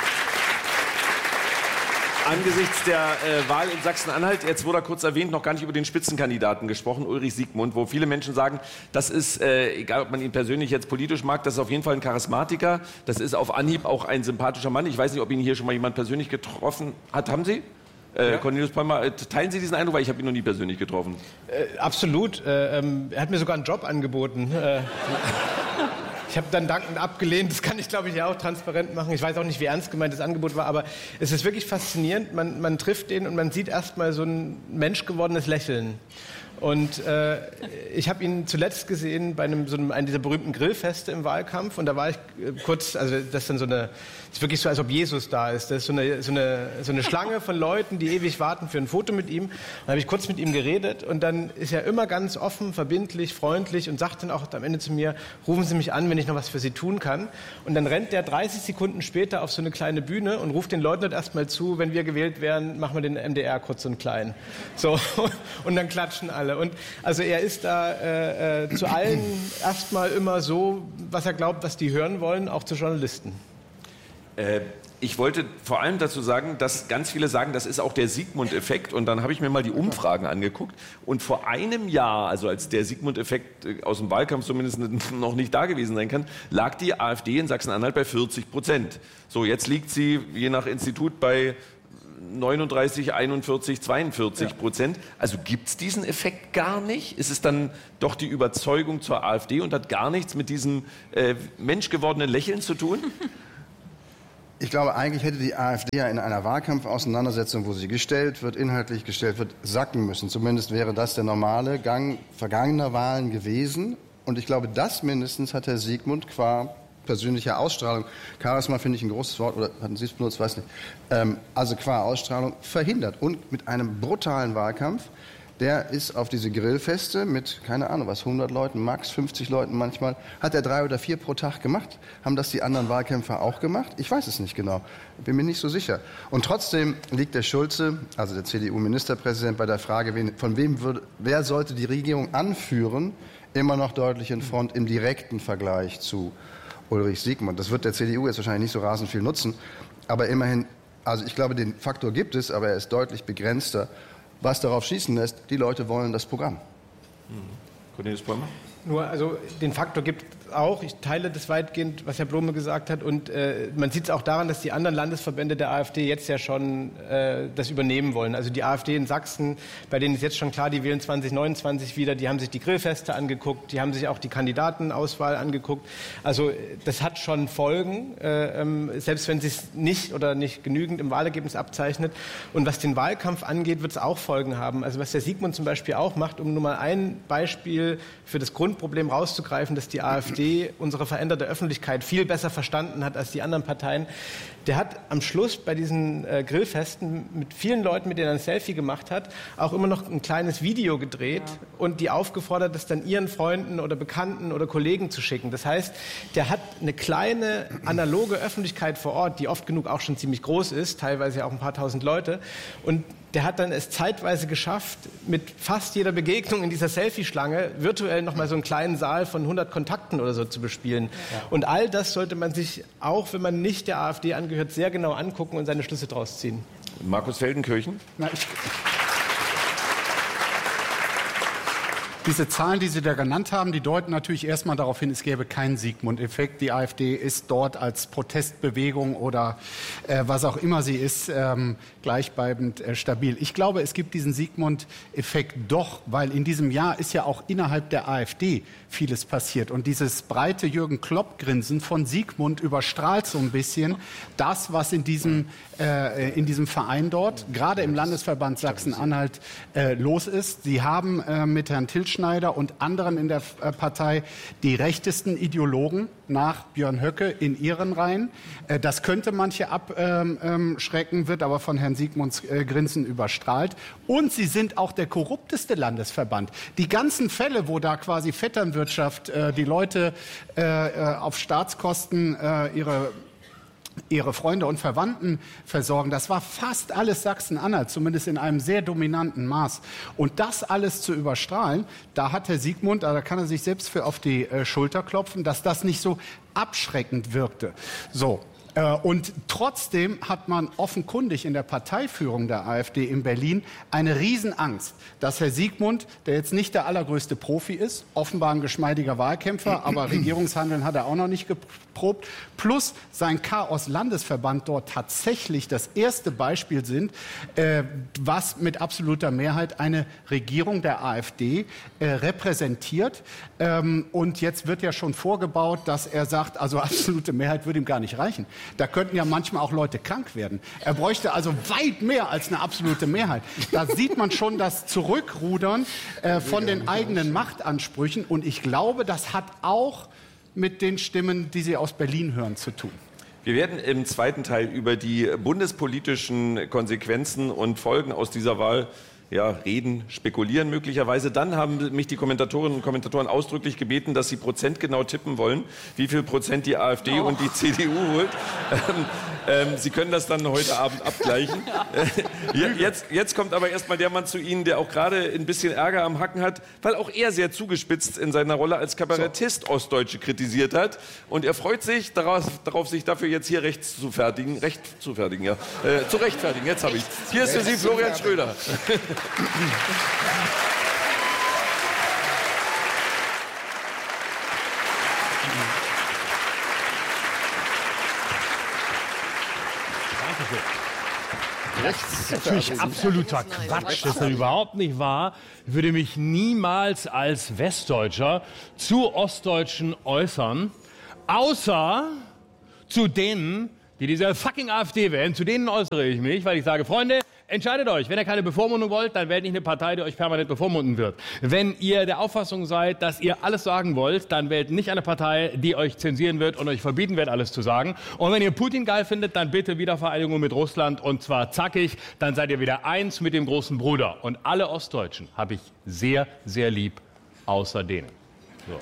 angesichts der äh, Wahl in Sachsen-Anhalt, jetzt wurde er kurz erwähnt, noch gar nicht über den Spitzenkandidaten gesprochen, Ulrich Siegmund, wo viele Menschen sagen, das ist, äh, egal ob man ihn persönlich jetzt politisch mag, das ist auf jeden Fall ein Charismatiker, das ist auf Anhieb auch ein sympathischer Mann. Ich weiß nicht, ob ihn hier schon mal jemand persönlich getroffen hat. Haben Sie? Äh, ja. Cornelius Palmer, teilen Sie diesen Eindruck, weil ich habe ihn noch nie persönlich getroffen. Äh, absolut. Äh, ähm, er hat mir sogar einen Job angeboten. Äh, Ich habe dann dankend abgelehnt, das kann ich, glaube ich, ja auch transparent machen. Ich weiß auch nicht, wie ernst gemeint das Angebot war, aber es ist wirklich faszinierend. Man, man trifft den und man sieht erst mal so ein menschgewordenes Lächeln. Und äh, ich habe ihn zuletzt gesehen bei einem, so einem, einem dieser berühmten Grillfeste im Wahlkampf. Und da war ich äh, kurz, also das ist dann so eine, ist wirklich so, als ob Jesus da ist. Das ist so eine, so eine, so eine Schlange von Leuten, die ewig warten für ein Foto mit ihm. Und da habe ich kurz mit ihm geredet. Und dann ist er immer ganz offen, verbindlich, freundlich und sagt dann auch am Ende zu mir, rufen Sie mich an, wenn ich noch was für Sie tun kann. Und dann rennt der dreißig Sekunden später auf so eine kleine Bühne und ruft den Leuten dort erstmal zu, wenn wir gewählt werden, machen wir den M D R kurz und klein. So, und dann klatschen alle. Und also er ist da äh, äh, zu allen erstmal immer so, was er glaubt, was die hören wollen, auch zu Journalisten. Äh, ich wollte vor allem dazu sagen, dass ganz viele sagen, das ist auch der Sigmund-Effekt. Und dann habe ich mir mal die Umfragen angeguckt. Und vor einem Jahr, also als der Sigmund-Effekt aus dem Wahlkampf zumindest noch nicht da gewesen sein kann, lag die AfD in Sachsen-Anhalt bei vierzig Prozent. So, jetzt liegt sie je nach Institut bei neununddreißig, einundvierzig, zweiundvierzig Prozent. Also gibt es diesen Effekt gar nicht? Ist es dann doch die Überzeugung zur AfD und hat gar nichts mit diesem äh, menschgewordenen Lächeln zu tun? Ich glaube, eigentlich hätte die AfD ja in einer Wahlkampfauseinandersetzung, wo sie gestellt wird, inhaltlich gestellt wird, sacken müssen. Zumindest wäre das der normale Gang vergangener Wahlen gewesen. Und ich glaube, das mindestens hat Herr Siegmund qua persönlicher Ausstrahlung, Charisma finde ich ein großes Wort, oder hatten Sie es benutzt, weiß nicht, ähm, also qua Ausstrahlung verhindert. Und mit einem brutalen Wahlkampf, der ist auf diese Grillfeste mit, keine Ahnung was, hundert Leuten, max fünfzig Leuten manchmal, hat er drei oder vier pro Tag gemacht. Haben das die anderen Wahlkämpfer auch gemacht? Ich weiß es nicht genau. Bin mir nicht so sicher. Und trotzdem liegt der Schulze, also der C D U-Ministerpräsident, bei der Frage, wen, von wem würde, wer sollte die Regierung anführen, immer noch deutlich in Front im direkten Vergleich zu Ulrich Siegmund. Das wird der C D U jetzt wahrscheinlich nicht so rasend viel nutzen. Aber immerhin, also ich glaube, den Faktor gibt es, aber er ist deutlich begrenzter. Was darauf schließen lässt, die Leute wollen das Programm. Mhm. Cornelis Bäumer? Nur, also den Faktor gibt es auch. Ich teile das weitgehend, was Herr Blome gesagt hat. Und äh, man sieht es auch daran, dass die anderen Landesverbände der AfD jetzt ja schon äh, das übernehmen wollen. Also die AfD in Sachsen, bei denen ist jetzt schon klar, die wählen zwanzig neunundzwanzig wieder. Die haben sich die Grillfeste angeguckt, die haben sich auch die Kandidatenauswahl angeguckt. Also das hat schon Folgen, äh, ähm, selbst wenn es sich nicht oder nicht genügend im Wahlergebnis abzeichnet. Und was den Wahlkampf angeht, wird es auch Folgen haben. Also was der Siegmund zum Beispiel auch macht, um nur mal ein Beispiel für das Grundproblem rauszugreifen, dass die AfD unsere veränderte Öffentlichkeit viel besser verstanden hat als die anderen Parteien. Der hat am Schluss bei diesen äh, Grillfesten mit vielen Leuten, mit denen er ein Selfie gemacht hat, auch immer noch ein kleines Video gedreht ja. und die aufgefordert, das dann ihren Freunden oder Bekannten oder Kollegen zu schicken. Das heißt, der hat eine kleine analoge Öffentlichkeit vor Ort, die oft genug auch schon ziemlich groß ist, teilweise auch ein paar tausend Leute. Und der hat dann es zeitweise geschafft, mit fast jeder Begegnung in dieser Selfie-Schlange virtuell noch mal so einen kleinen Saal von hundert Kontakten oder so zu bespielen. Ja. Und all das sollte man sich, auch wenn man nicht der AfD angehört, sehr genau angucken und seine Schlüsse draus ziehen. Markus Feldenkirchen? Na, ich Diese Zahlen, die Sie da genannt haben, die deuten natürlich erstmal darauf hin, es gäbe keinen Sigmund-Effekt. Die AfD ist dort als Protestbewegung oder äh, was auch immer sie ist, ähm, gleichbleibend äh, stabil. Ich glaube, es gibt diesen Sigmund-Effekt doch, weil in diesem Jahr ist ja auch innerhalb der AfD vieles passiert. Und dieses breite Jürgen-Klopp-Grinsen von Siegmund überstrahlt so ein bisschen das, was in diesem, äh, in diesem Verein dort, gerade im Landesverband Sachsen-Anhalt, äh, los ist. Sie haben äh, mit Herrn Tilschner und anderen in der Partei die rechtesten Ideologen nach Björn Höcke in ihren Reihen. Das könnte manche abschrecken, wird aber von Herrn Siegmunds Grinsen überstrahlt. Und sie sind auch der korrupteste Landesverband. Die ganzen Fälle, wo da quasi Vetternwirtschaft die Leute auf Staatskosten ihre ihre Freunde und Verwandten versorgen. Das war fast alles Sachsen-Anhalt, zumindest in einem sehr dominanten Maß. Und das alles zu überstrahlen, da hat Herr Siegmund, da kann er sich selbst für auf die äh, Schulter klopfen, dass das nicht so abschreckend wirkte. So. Und trotzdem hat man offenkundig in der Parteiführung der AfD in Berlin eine Riesenangst, dass Herr Siegmund, der jetzt nicht der allergrößte Profi ist, offenbar ein geschmeidiger Wahlkämpfer, aber Regierungshandeln hat er auch noch nicht geprobt, plus sein Chaos-Landesverband dort tatsächlich das erste Beispiel sind, äh, was mit absoluter Mehrheit eine Regierung der AfD äh, repräsentiert. Ähm, und jetzt wird ja schon vorgebaut, dass er sagt, also absolute Mehrheit würde ihm gar nicht reichen. Da könnten ja manchmal auch Leute krank werden. Er bräuchte also weit mehr als eine absolute Mehrheit. Da sieht man schon das Zurückrudern äh, von den eigenen Machtansprüchen. Und ich glaube, das hat auch mit den Stimmen, die Sie aus Berlin hören, zu tun. Wir werden im zweiten Teil über die bundespolitischen Konsequenzen und Folgen aus dieser Wahl ja, reden, spekulieren möglicherweise. Dann haben mich die Kommentatorinnen und Kommentatoren ausdrücklich gebeten, dass sie prozentgenau tippen wollen, wie viel Prozent die AfD oh. und die C D U holt. Ähm, Sie können das dann heute Abend abgleichen. Äh, jetzt, jetzt kommt aber erstmal der Mann zu Ihnen, der auch gerade ein bisschen Ärger am Hacken hat, weil auch er sehr zugespitzt in seiner Rolle als Kabarettist so. Ostdeutsche kritisiert hat. Und er freut sich darauf, darauf sich dafür jetzt hier recht zu fertigen. Recht zu fertigen, ja. Äh, zu rechtfertigen, jetzt habe ich. Hier ist für Sie Florian Schröder. Das ist natürlich absoluter Quatsch, das ist ja überhaupt nicht wahr. Ich würde mich niemals als Westdeutscher zu Ostdeutschen äußern, außer zu denen, die diese fucking AfD wählen. Zu denen äußere ich mich, weil ich sage, Freunde, entscheidet euch. Wenn ihr keine Bevormundung wollt, dann wählt nicht eine Partei, die euch permanent bevormunden wird. Wenn ihr der Auffassung seid, dass ihr alles sagen wollt, dann wählt nicht eine Partei, die euch zensieren wird und euch verbieten wird, alles zu sagen. Und wenn ihr Putin geil findet, dann bitte Wiedervereinigung mit Russland und zwar zackig. Dann seid ihr wieder eins mit dem großen Bruder. Und alle Ostdeutschen habe ich sehr, sehr lieb, außer denen. So.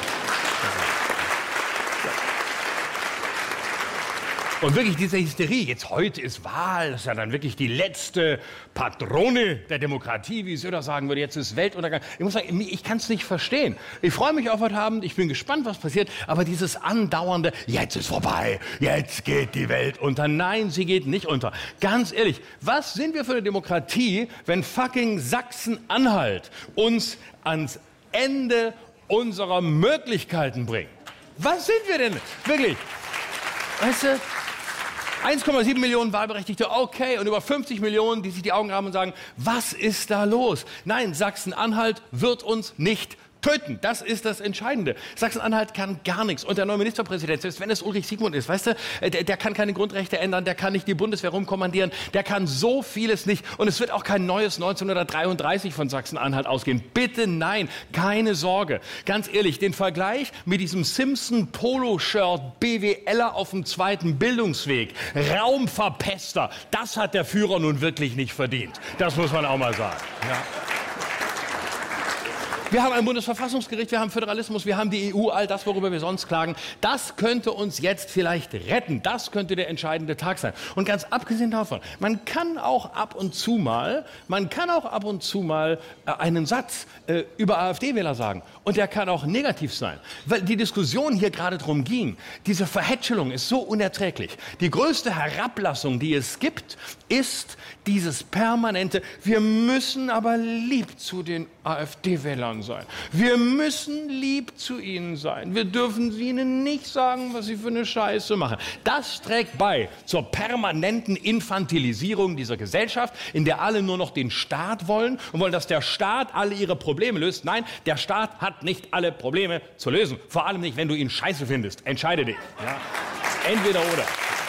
Und wirklich diese Hysterie, jetzt heute ist Wahl, das ist ja dann wirklich die letzte Patrone der Demokratie, wie Söder sagen würde, jetzt ist Weltuntergang. Ich muss sagen, ich kann es nicht verstehen. Ich freue mich auf heute Abend, ich bin gespannt, was passiert, aber dieses andauernde, jetzt ist vorbei, jetzt geht die Welt unter. Nein, sie geht nicht unter. Ganz ehrlich, was sind wir für eine Demokratie, wenn fucking Sachsen-Anhalt uns ans Ende unserer Möglichkeiten bringt? Was sind wir denn? Wirklich? Weißt du? eins Komma sieben Millionen Wahlberechtigte, okay, und über fünfzig Millionen, die sich die Augen haben und sagen, was ist da los? Nein, Sachsen-Anhalt wird uns nicht töten. Das ist das Entscheidende. Sachsen-Anhalt kann gar nichts. Und der neue Ministerpräsident, selbst wenn es Ulrich Siegmund ist, weißt du, der, der kann keine Grundrechte ändern, der kann nicht die Bundeswehr rumkommandieren, der kann so vieles nicht. Und es wird auch kein neues neunzehnhundertdreiunddreißig von Sachsen-Anhalt ausgehen. Bitte nein, keine Sorge. Ganz ehrlich, den Vergleich mit diesem Simpson-Polo-Shirt BWLer auf dem zweiten Bildungsweg, Raumverpester, das hat der Führer nun wirklich nicht verdient. Das muss man auch mal sagen. Ja. Wir haben ein Bundesverfassungsgericht, wir haben Föderalismus, wir haben die E U, all das, worüber wir sonst klagen. Das könnte uns jetzt vielleicht retten. Das könnte der entscheidende Tag sein. Und ganz abgesehen davon, man kann auch ab und zu mal, man kann auch ab und zu mal äh, einen Satz äh, über AfD-Wähler sagen. Und der kann auch negativ sein. Weil die Diskussion hier gerade drum ging, diese Verhätschelung ist so unerträglich. Die größte Herablassung, die es gibt, ist dieses permanente, wir müssen aber lieb zu den AfD-Wählern sein. Wir müssen lieb zu ihnen sein. Wir dürfen ihnen nicht sagen, was sie für eine Scheiße machen. Das trägt bei zur permanenten Infantilisierung dieser Gesellschaft, in der alle nur noch den Staat wollen und wollen, dass der Staat alle ihre Probleme löst. Nein, der Staat hat nicht alle Probleme zu lösen. Vor allem nicht, wenn du ihn scheiße findest. Entscheide dich. Ja. Entweder oder.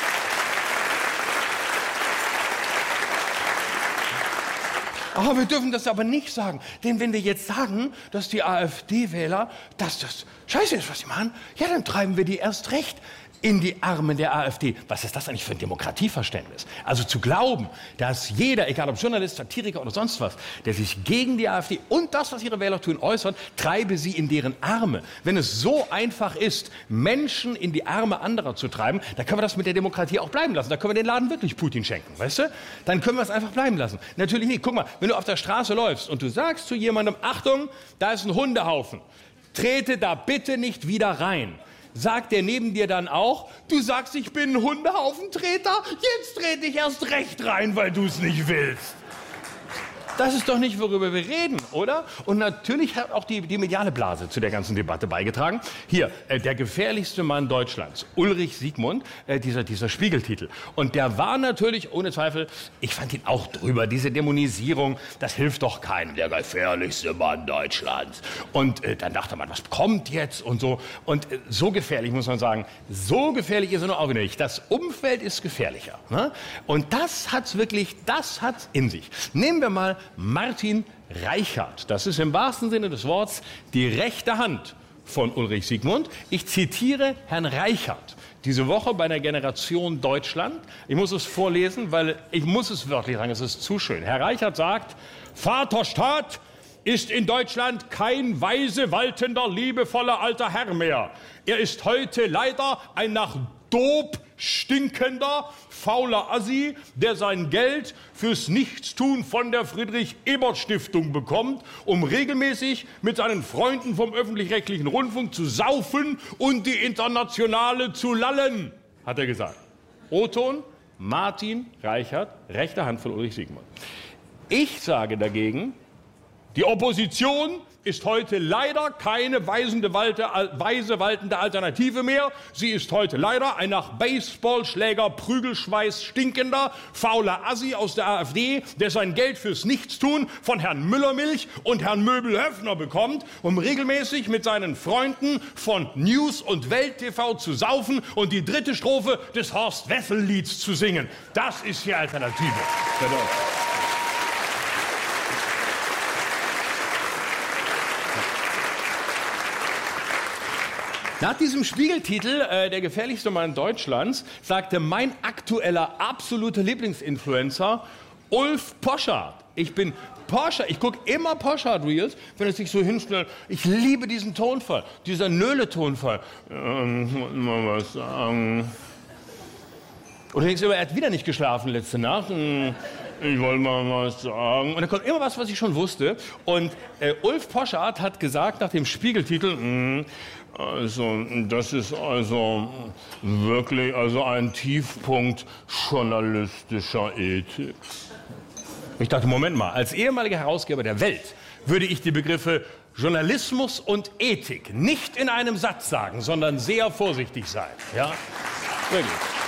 Aber wir dürfen das aber nicht sagen. Denn wenn wir jetzt sagen, dass die AfD-Wähler, dass das scheiße ist, was sie machen, ja, dann treiben wir die erst recht in die Arme der AfD. Was ist das eigentlich für ein Demokratieverständnis? Also zu glauben, dass jeder, egal ob Journalist, Satiriker oder sonst was, der sich gegen die AfD und das, was ihre Wähler tun, äußert, treibe sie in deren Arme. Wenn es so einfach ist, Menschen in die Arme anderer zu treiben, dann können wir das mit der Demokratie auch bleiben lassen. Da können wir den Laden wirklich Putin schenken, weißt du? Dann können wir es einfach bleiben lassen. Natürlich nicht. Guck mal, wenn du auf der Straße läufst und du sagst zu jemandem, Achtung, da ist ein Hundehaufen, trete da bitte nicht wieder rein. Sagt der neben dir dann auch, du sagst, ich bin ein Hundehaufentreter, jetzt trete ich erst recht rein, weil du es nicht willst. Das ist doch nicht, worüber wir reden, oder? Und natürlich hat auch die, die mediale Blase zu der ganzen Debatte beigetragen. Hier, äh, der gefährlichste Mann Deutschlands, Ulrich Siegmund, äh, dieser, dieser Spiegeltitel. Und der war natürlich, ohne Zweifel, ich fand ihn auch drüber, diese Dämonisierung, das hilft doch keinem, der gefährlichste Mann Deutschlands. Und äh, dann dachte man, was kommt jetzt und so. Und äh, so gefährlich, muss man sagen, so gefährlich ist er nur auch nicht. Das Umfeld ist gefährlicher. Ne? Und das hat's wirklich, das hat's in sich. Nehmen wir mal Martin Reichert. Das ist im wahrsten Sinne des Wortes die rechte Hand von Ulrich Siegmund. Ich zitiere Herrn Reichert diese Woche bei der Generation Deutschland. Ich muss es vorlesen, weil ich muss es wörtlich sagen, es ist zu schön. Herr Reichert sagt, Vaterstaat ist in Deutschland kein weise, waltender, liebevoller alter Herr mehr. Er ist heute leider ein nach Dope stinkender, fauler Assi, der sein Geld fürs Nichtstun von der Friedrich-Ebert-Stiftung bekommt, um regelmäßig mit seinen Freunden vom öffentlich-rechtlichen Rundfunk zu saufen und die Internationale zu lallen, hat er gesagt. O-Ton, Martin Reichert, rechte Hand von Ulrich Siegmund. Ich sage dagegen, die Opposition ist heute leider keine weisende, walte, weise waltende Alternative mehr. Sie ist heute leider ein nach Baseballschläger, Prügelschweiß stinkender, fauler Assi aus der AfD, der sein Geld fürs Nichtstun von Herrn Müllermilch und Herrn Möbel-Höffner bekommt, um regelmäßig mit seinen Freunden von News und Welt T V zu saufen und die dritte Strophe des Horst-Wessel-Lieds zu singen. Das ist die Alternative. Nach diesem Spiegeltitel, äh, der gefährlichste Mann Deutschlands, sagte mein aktueller absoluter Lieblingsinfluencer Ulf Poschardt. Ich bin Poschardt, ich gucke immer Poschardt-Reels, wenn es sich so hinstellt. Ich liebe diesen Tonfall, dieser Nöle-Tonfall. Ähm, ich wollte mal was sagen. Oder denkst du immer, er hat wieder nicht geschlafen letzte Nacht. Ich wollte mal was sagen. Und dann kommt immer was, was ich schon wusste. Und äh, Ulf Poschardt hat gesagt nach dem Spiegeltitel, mh, also das ist also wirklich also ein Tiefpunkt journalistischer Ethik. Ich dachte, Moment mal, als ehemaliger Herausgeber der Welt würde ich die Begriffe Journalismus und Ethik nicht in einem Satz sagen, sondern sehr vorsichtig sein. Ja, wirklich.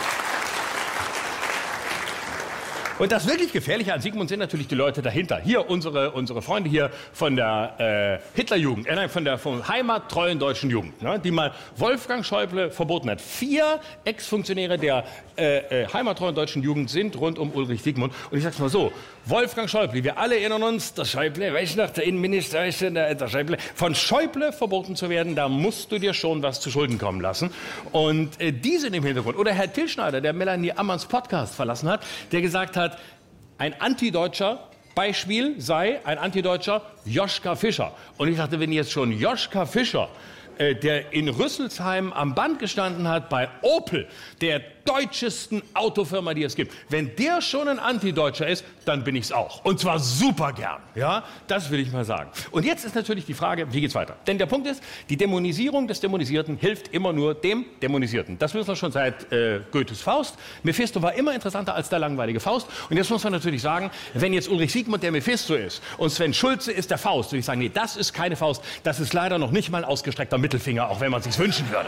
Und das wirklich Gefährliche an Sigmund sind natürlich die Leute dahinter. Hier unsere, unsere Freunde hier von der äh, Hitlerjugend, äh, nein, von der von heimattreuen deutschen Jugend, ne, die mal Wolfgang Schäuble verboten hat. Vier Ex-Funktionäre der äh, äh, heimattreuen deutschen Jugend sind rund um Ulrich Siegmund. Und ich sag's mal so, Wolfgang Schäuble, wir alle erinnern uns, der Schäuble, weißt du noch, der Innenminister, weißt du, der, der Schäuble, von Schäuble verboten zu werden, da musst du dir schon was zu Schulden kommen lassen. Und äh, die sind im Hintergrund. Oder Herr Tilschneider, der Melanie Ammanns Podcast verlassen hat, der gesagt hat, ein antideutscher Beispiel sei ein antideutscher Joschka Fischer. Und ich dachte, wenn jetzt schon Joschka Fischer, äh, der in Rüsselsheim am Band gestanden hat bei Opel, der deutschesten Autofirma, die es gibt, wenn der schon ein Antideutscher ist, dann bin ich es auch. Und zwar super gern. Ja, das will ich mal sagen. Und jetzt ist natürlich die Frage, wie geht's weiter? Denn der Punkt ist, die Dämonisierung des Dämonisierten hilft immer nur dem Dämonisierten. Das wissen wir schon seit äh, Goethes Faust. Mephisto war immer interessanter als der langweilige Faust. Und jetzt muss man natürlich sagen, wenn jetzt Ulrich Siegmund der Mephisto ist und Sven Schulze ist der Faust, würde ich sagen, nee, das ist keine Faust. Das ist leider noch nicht mal ein ausgestreckter Mittelfinger, auch wenn man es sich wünschen würde.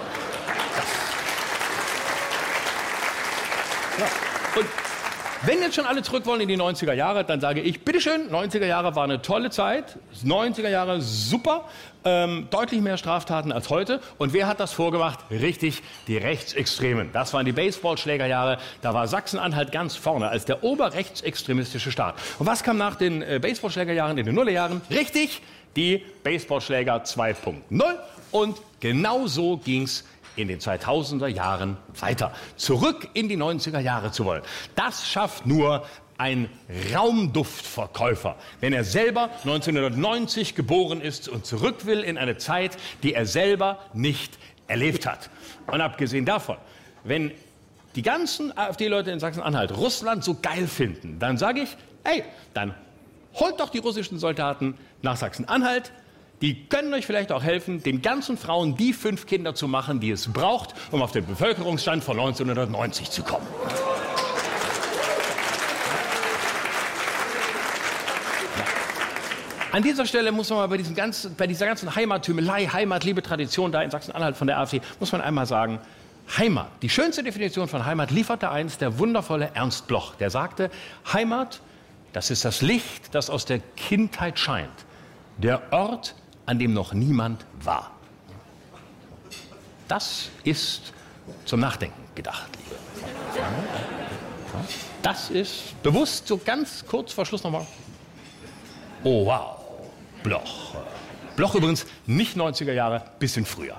Ja. Und wenn jetzt schon alle zurück wollen in die neunziger Jahre, dann sage ich, bitteschön, neunziger Jahre war eine tolle Zeit, neunziger Jahre super, ähm, deutlich mehr Straftaten als heute. Und wer hat das vorgemacht? Richtig, die Rechtsextremen. Das waren die Baseballschlägerjahre, da war Sachsen-Anhalt ganz vorne als der oberrechtsextremistische Staat. Und was kam nach den äh, Baseballschlägerjahren in den Nullerjahren? Richtig, die Baseballschläger zwei Punkt null. Und genau so ging's in den zweitausender Jahren weiter. Zurück in die neunziger Jahre zu wollen. Das schafft nur ein Raumduftverkäufer, wenn er selber neunzehnhundertneunzig geboren ist und zurück will in eine Zeit, die er selber nicht erlebt hat. Und abgesehen davon, wenn die ganzen AfD-Leute in Sachsen-Anhalt Russland so geil finden, dann sage ich, hey, dann holt doch die russischen Soldaten nach Sachsen-Anhalt. Die können euch vielleicht auch helfen, den ganzen Frauen die fünf Kinder zu machen, die es braucht, um auf den Bevölkerungsstand von neunzehnhundertneunzig zu kommen. An dieser Stelle muss man mal bei, diesem ganzen, bei dieser ganzen Heimattümelei, Heimatliebe, Tradition da in Sachsen-Anhalt von der AfD, muss man einmal sagen, Heimat, die schönste Definition von Heimat lieferte einst der wundervolle Ernst Bloch. Der sagte, Heimat, das ist das Licht, das aus der Kindheit scheint. Der Ort, an dem noch niemand war. Das ist zum Nachdenken gedacht, liebe. Das ist bewusst so ganz kurz vor Schluss nochmal. Oh wow, Bloch. Bloch übrigens nicht neunziger Jahre, bisschen früher.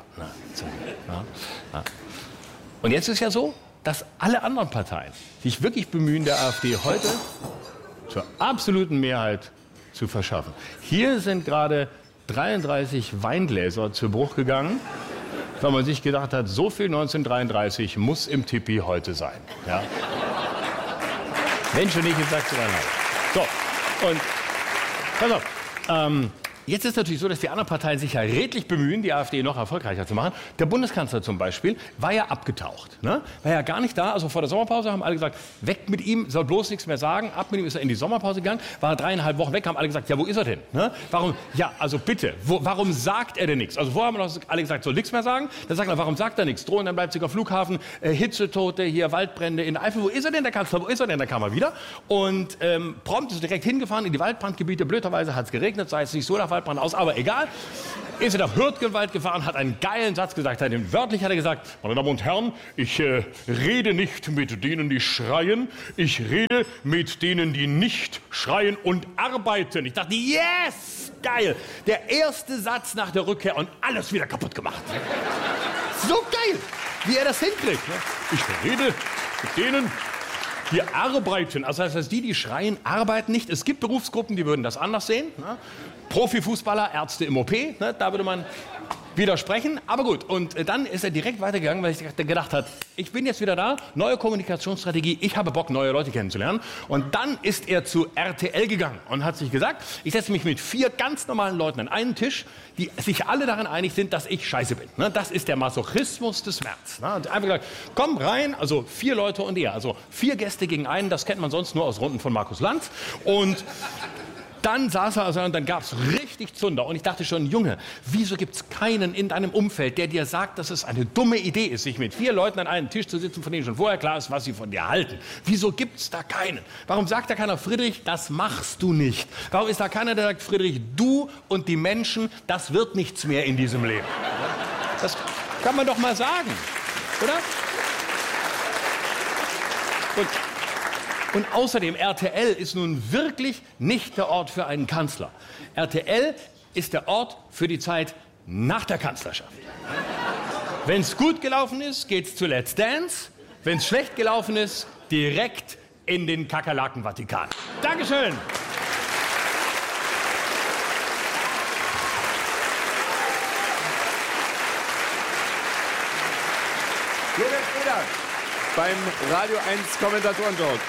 Und jetzt ist ja so, dass alle anderen Parteien sich wirklich bemühen, der AfD heute zur absoluten Mehrheit zu verschaffen. Hier sind gerade dreiunddreißig Weingläser zu Bruch gegangen. weil man sich gedacht hat, so viel neunzehnhundertdreiunddreißig muss im Tippi heute sein. Ja. Wenn schon nicht, jetzt sagst du dann nein. So, und pass auf. Ähm, Jetzt ist es natürlich so, dass die anderen Parteien sich ja redlich bemühen, die AfD noch erfolgreicher zu machen. Der Bundeskanzler zum Beispiel war ja abgetaucht. Ne? War ja gar nicht da. Also vor der Sommerpause haben alle gesagt, weg mit ihm, soll bloß nichts mehr sagen. Ab mit ihm ist er in die Sommerpause gegangen. War dreieinhalb Wochen weg, haben alle gesagt, ja, wo ist er denn? Ne? Warum? Ja, also bitte, wo, warum sagt er denn nichts? Also vorher haben noch alle gesagt, soll nichts mehr sagen. Dann sagt er, warum sagt er nichts? Drohen am Leipziger Flughafen, äh, Hitzetote, hier Waldbrände in Eifel. Wo ist er denn, der Kanzler? Wo ist er denn? Da kam er wieder. Und ähm, prompt ist er direkt hingefahren in die Waldbrandgebiete. Blöderweise hat es geregnet, sah jetzt nicht so nach Waldbrand aus, aber egal. Ist er nach Hürtgenwald gefahren, hat einen geilen Satz gesagt. Hat, wörtlich hat er gesagt, meine Damen und Herren, ich äh, rede nicht mit denen, die schreien. Ich rede mit denen, die nicht schreien und arbeiten. Ich dachte, yes, geil. Der erste Satz nach der Rückkehr und alles wieder kaputt gemacht. So geil, wie er das hinkriegt. Ich rede mit denen, die arbeiten. Also das heißt, die, die schreien, arbeiten nicht. Es gibt Berufsgruppen, die würden das anders sehen. Ne? Profifußballer, Ärzte im O P, ne? Da würde man widersprechen. Aber gut, und dann ist er direkt weitergegangen, weil ich gedacht habe, ich bin jetzt wieder da, neue Kommunikationsstrategie, ich habe Bock, neue Leute kennenzulernen. Und dann ist er zu R T L gegangen und hat sich gesagt, ich setze mich mit vier ganz normalen Leuten an einen Tisch, die sich alle daran einig sind, dass ich scheiße bin. Ne? Das ist der Masochismus des März. Ne? Und einfach gesagt, komm rein, also vier Leute und er, also vier Gäste gegen einen, das kennt man sonst nur aus Runden von Markus Lanz. Und dann saß er also und dann gab es richtig Zunder. Und ich dachte schon, Junge, wieso gibt es keinen in deinem Umfeld, der dir sagt, dass es eine dumme Idee ist, sich mit vier Leuten an einem Tisch zu sitzen, von denen schon vorher klar ist, was sie von dir halten? Wieso gibt es da keinen? Warum sagt da keiner, Friedrich, das machst du nicht? Warum ist da keiner, der sagt, Friedrich, du und die Menschen, das wird nichts mehr in diesem Leben? Das kann man doch mal sagen, oder? Und Und außerdem, R T L ist nun wirklich nicht der Ort für einen Kanzler. R T L ist der Ort für die Zeit nach der Kanzlerschaft. Wenn es gut gelaufen ist, geht's zu Let's Dance. Wenn es schlecht gelaufen ist, direkt in den Kakerlaken-Vatikan. Dankeschön. Florian Schröder beim Radio eins Kommentatoren-Talk.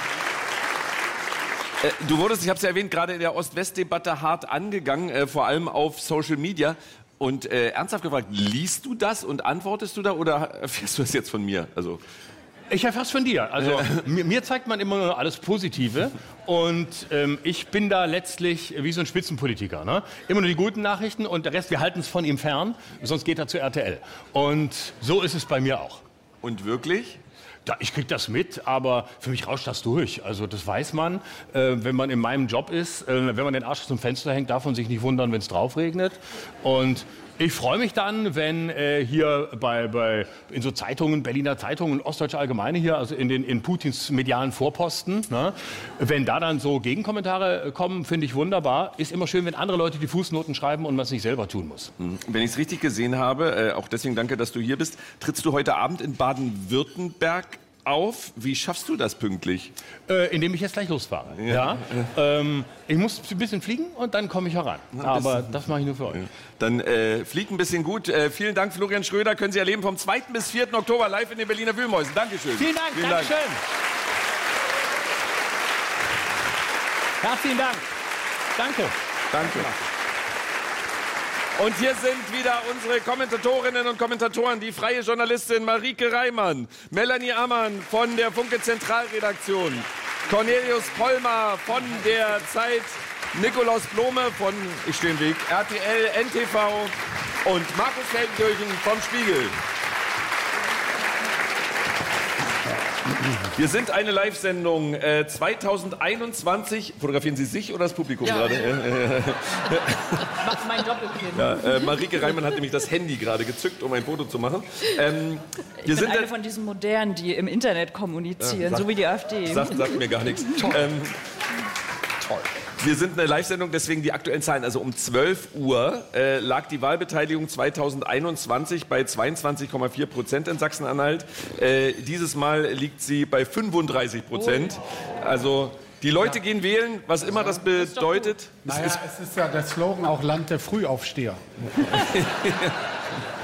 Äh, du wurdest, ich habe es ja erwähnt, gerade in der Ost-West-Debatte hart angegangen, äh, vor allem auf Social Media. Und äh, ernsthaft gefragt, liest du das und antwortest du da oder erfährst du das jetzt von mir? Also ich erfahre es von dir. Also mir, mir zeigt man immer nur alles Positive und ähm, ich bin da letztlich wie so ein Spitzenpolitiker. Ne? Immer nur die guten Nachrichten und der Rest, wir halten es von ihm fern, sonst geht er zu R T L. Und so ist es bei mir auch. Und wirklich? Ja, ich krieg das mit, aber für mich rauscht das durch. Also das weiß man, äh, wenn man in meinem Job ist. Äh, wenn man den Arsch zum Fenster hängt, darf man sich nicht wundern, wenn es drauf regnet. Und ich freue mich dann, wenn äh, hier bei, bei, in so Zeitungen, Berliner Zeitungen, Ostdeutsche Allgemeine hier, also in, den, in Putins medialen Vorposten, ne, wenn da dann so Gegenkommentare kommen, finde ich wunderbar. Ist immer schön, wenn andere Leute die Fußnoten schreiben und man es nicht selber tun muss. Wenn ich es richtig gesehen habe, äh, auch deswegen danke, dass du hier bist, trittst du heute Abend in Baden-Württemberg auf. Wie schaffst du das pünktlich? Äh, indem ich jetzt gleich losfahre. Ja. Ja. Ähm, ich muss ein bisschen fliegen und dann komme ich heran. Aber das mache ich nur für euch. Ja. Dann äh, fliegt ein bisschen gut. Äh, vielen Dank, Florian Schröder. Können Sie erleben vom zweiten bis vierten Oktober live in den Berliner Wühlmäusen. Dankeschön. Vielen Dank. Vielen Dankeschön. Dank. Herzlichen Dank. Danke. Danke. Und hier sind wieder unsere Kommentatorinnen und Kommentatoren, die freie Journalistin Marike Reimann, Melanie Ammann von der Funke Zentralredaktion, Cornelius Pollmer von der Zeit, Nikolaus Blome von, ich stehe im Weg, R T L, N T V und Markus Feldenkirchen vom Spiegel. Wir sind eine Live-Sendung äh, zweitausendeinundzwanzig. Fotografieren Sie sich oder das Publikum ja. gerade? Mach meinen Job im Kind. Ja, äh, Marike Reimann hat nämlich das Handy gerade gezückt, um ein Foto zu machen. Ähm, ich wir bin sind eine von diesen Modernen, die im Internet kommunizieren, ja, sagt, so wie die AfD. Sagt, sagt mir gar nichts. Toll. Ähm, Toll. Wir sind eine Live-Sendung, deswegen die aktuellen Zahlen. Also um zwölf Uhr äh, lag die Wahlbeteiligung zweitausendeinundzwanzig bei zweiundzwanzig Komma vier Prozent in Sachsen-Anhalt. Äh, dieses Mal liegt sie bei fünfunddreißig Prozent. Also die Leute ja. gehen wählen, was immer das bedeutet. Naja, es ist ja der Slogan auch Land der Frühaufsteher.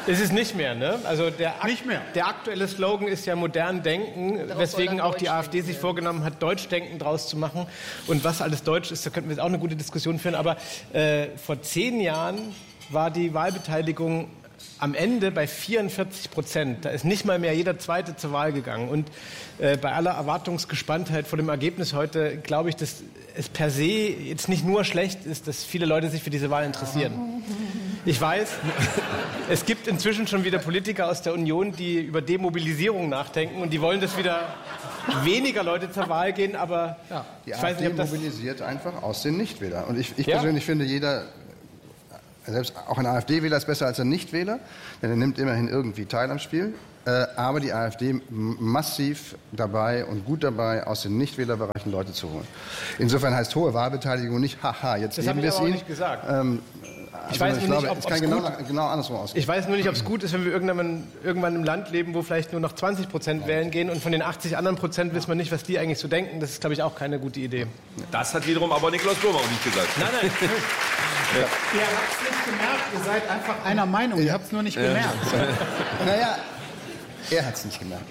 Ist es nicht mehr, ne? Also der, Nicht mehr. der aktuelle Slogan ist ja modern denken, Daraus weswegen soll auch die dann AfD Deutsch sich denken, vorgenommen hat, Deutschdenken draus zu machen. Und was alles Deutsch ist, da könnten wir jetzt auch eine gute Diskussion führen. Aber äh, vor zehn Jahren war die Wahlbeteiligung am Ende bei vierundvierzig Prozent. Da ist nicht mal mehr jeder Zweite zur Wahl gegangen. Und äh, bei aller Erwartungsgespanntheit vor dem Ergebnis heute glaube ich, dass es per se jetzt nicht nur schlecht ist, dass viele Leute sich für diese Wahl interessieren. Ich weiß, es gibt inzwischen schon wieder Politiker aus der Union, die über Demobilisierung nachdenken und die wollen, dass wieder weniger Leute zur Wahl gehen, aber Ja, die ich AfD weiß nicht, ob das... mobilisiert einfach aus den Nichtwählern. Und ich, ich Ja. persönlich finde, jeder, selbst auch ein AfD-Wähler ist besser als ein Nichtwähler, denn er nimmt immerhin irgendwie teil am Spiel. Äh, aber die AfD m- massiv dabei und gut dabei, aus den Nichtwählerbereichen Leute zu holen. Insofern heißt hohe Wahlbeteiligung nicht, haha, jetzt Das geben habe wir ich es aber auch ihnen. nicht gesagt. Ähm, Ich also weiß nur glaube, nicht, ob- es kann ob's genau, gut- genau andersrum ausgehen. Ich weiß nur nicht, ob es gut ist, wenn wir irgendwann, irgendwann im Land leben, wo vielleicht nur noch zwanzig Prozent wählen gehen und von den achtzig anderen Prozent wissen wir nicht, was die eigentlich so denken. Das ist, glaube ich, auch keine gute Idee. Das hat wiederum aber Nikolaus Blum auch nicht gesagt. Nein, nein. Ihr habt es nicht gemerkt, ihr seid einfach einer Meinung, ihr habt es nur nicht gemerkt. Naja, er hat es nicht gemerkt.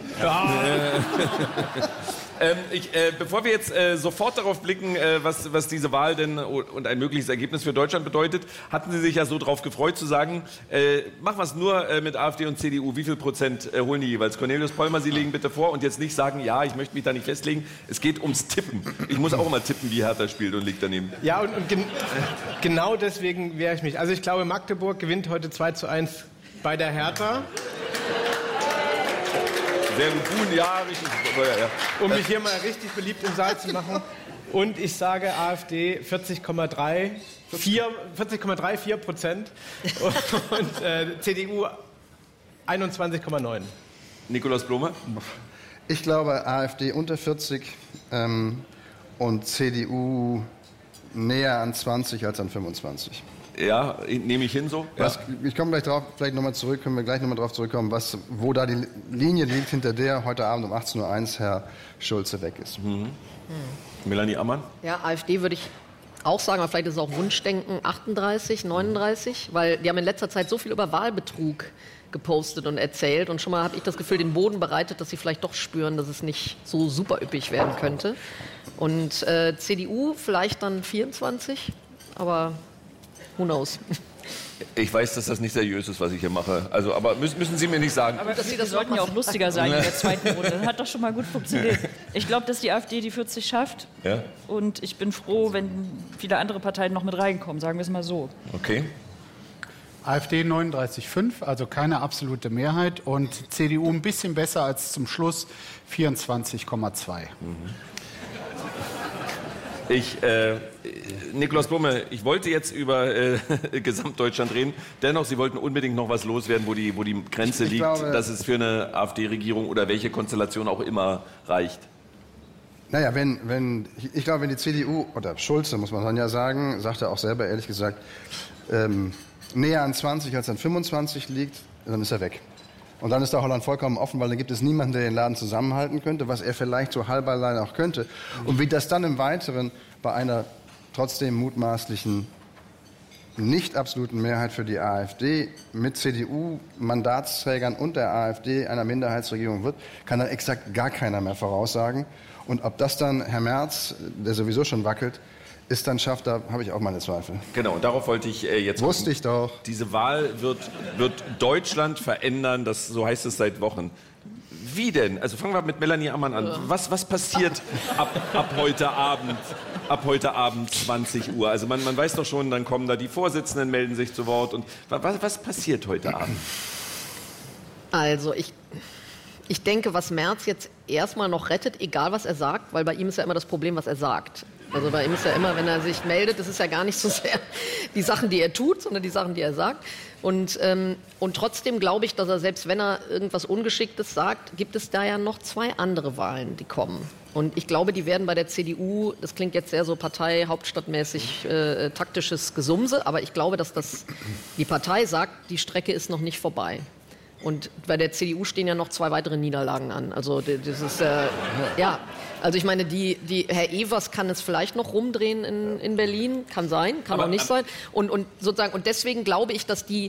Ähm, ich, äh, bevor wir jetzt äh, sofort darauf blicken, äh, was, was diese Wahl denn und ein mögliches Ergebnis für Deutschland bedeutet, hatten Sie sich ja so darauf gefreut zu sagen, äh, machen wir es nur äh, mit AfD und C D U. Wie viel Prozent äh, holen die jeweils? Cornelius Pollmer, Sie legen bitte vor und jetzt nicht sagen, ja, ich möchte mich da nicht festlegen. Es geht ums Tippen. Ich muss auch immer tippen, wie Hertha spielt und liegt daneben. Ja, und, und gen genau deswegen wehre ich mich. Also ich glaube, Magdeburg gewinnt heute zwei zu eins bei der Hertha. Sehr gut, Buhn, ja, richtig. Ja, ja. Um mich hier mal richtig beliebt im Saal zu machen. Und ich sage AfD vierzig Komma drei vier Prozent und äh, C D U einundzwanzig Komma neun. Nikolaus Blome? Ich glaube, AfD unter vierzig ähm, und C D U näher an zwanzig als an fünfundzwanzig. Ja, nehme ich hin so. Was, Ja. ich komme gleich drauf, vielleicht nochmal zurück, können wir gleich nochmal drauf zurückkommen, was, wo da die Linie liegt, hinter der heute Abend um achtzehn Uhr eins Herr Schulze weg ist. Mhm. Melanie Ammann? Ja, AfD würde ich auch sagen, aber vielleicht ist es auch Wunschdenken, achtunddreißig, neununddreißig, weil die haben in letzter Zeit so viel über Wahlbetrug gepostet und erzählt und schon mal habe ich das Gefühl, den Boden bereitet, dass sie vielleicht doch spüren, dass es nicht so super üppig werden könnte. Und äh, C D U vielleicht dann vierundzwanzig, aber who knows. Ich weiß, dass das nicht seriös ist, was ich hier mache. Also, aber müssen, müssen Sie mir nicht sagen. Aber das, das sollten ja auch lustiger sein in der zweiten Runde. Das hat doch schon mal gut funktioniert. Ich glaube, dass die AfD die vierzig schafft. Ja? Und ich bin froh, wenn viele andere Parteien noch mit reinkommen, sagen wir es mal so. Okay. AfD neununddreißig Komma fünf, also keine absolute Mehrheit. Und C D U ein bisschen besser als zum Schluss, vierundzwanzig Komma zwei. Ich, äh, Nikolaus Blume, ich wollte jetzt über äh, Gesamtdeutschland reden. Dennoch, Sie wollten unbedingt noch was loswerden, wo die, wo die Grenze Ich liegt, glaube- dass es für eine AfD-Regierung oder welche Konstellation auch immer reicht. Naja, wenn, wenn, ich glaube, wenn die C D U, oder Schulze muss man dann ja sagen, sagt er auch selber ehrlich gesagt, ähm, näher an zwanzig als an fünfundzwanzig liegt, dann ist er weg. Und dann ist der Holland vollkommen offen, weil dann gibt es niemanden, der den Laden zusammenhalten könnte, was er vielleicht so halb allein auch könnte. Und wie das dann im Weiteren bei einer trotzdem mutmaßlichen nicht absoluten Mehrheit für die AfD mit C D U-Mandatsträgern und der AfD einer Minderheitsregierung wird, kann dann exakt gar keiner mehr voraussagen. Und ob das dann Herr Merz, der sowieso schon wackelt, ist dann schafft, da habe ich auch meine Zweifel. Genau, und darauf wollte ich äh, jetzt... Wusste ich doch. Diese Wahl wird, wird Deutschland verändern, das, so heißt es seit Wochen. Wie denn? Also fangen wir mit Melanie Ammann an. Was, was passiert ab, ab heute Abend, ab heute Abend zwanzig Uhr? Also man, man weiß doch schon, dann kommen da die Vorsitzenden, melden sich zu Wort. Und was, was passiert heute Abend? Also ich, ich denke, was Merz jetzt erstmal noch rettet, egal was er sagt, weil bei ihm ist ja immer das Problem, was er sagt. Also bei ihm ist ja immer, wenn er sich meldet, das ist ja gar nicht so sehr die Sachen, die er tut, sondern die Sachen, die er sagt. Und, ähm, und trotzdem glaube ich, dass er, selbst wenn er irgendwas Ungeschicktes sagt, gibt es da ja noch zwei andere Wahlen, die kommen. Und ich glaube, die werden bei der C D U, das klingt jetzt sehr so Partei, hauptstadtmäßig äh, taktisches Gesumse, aber ich glaube, dass das, die Partei sagt, die Strecke ist noch nicht vorbei. Und bei der C D U stehen ja noch zwei weitere Niederlagen an. Also das ist äh, ja, also ich meine, die, die Herr Evers kann es vielleicht noch rumdrehen in, in Berlin, kann sein, kann Aber, auch nicht sein. Und, und sozusagen und deswegen glaube ich, dass die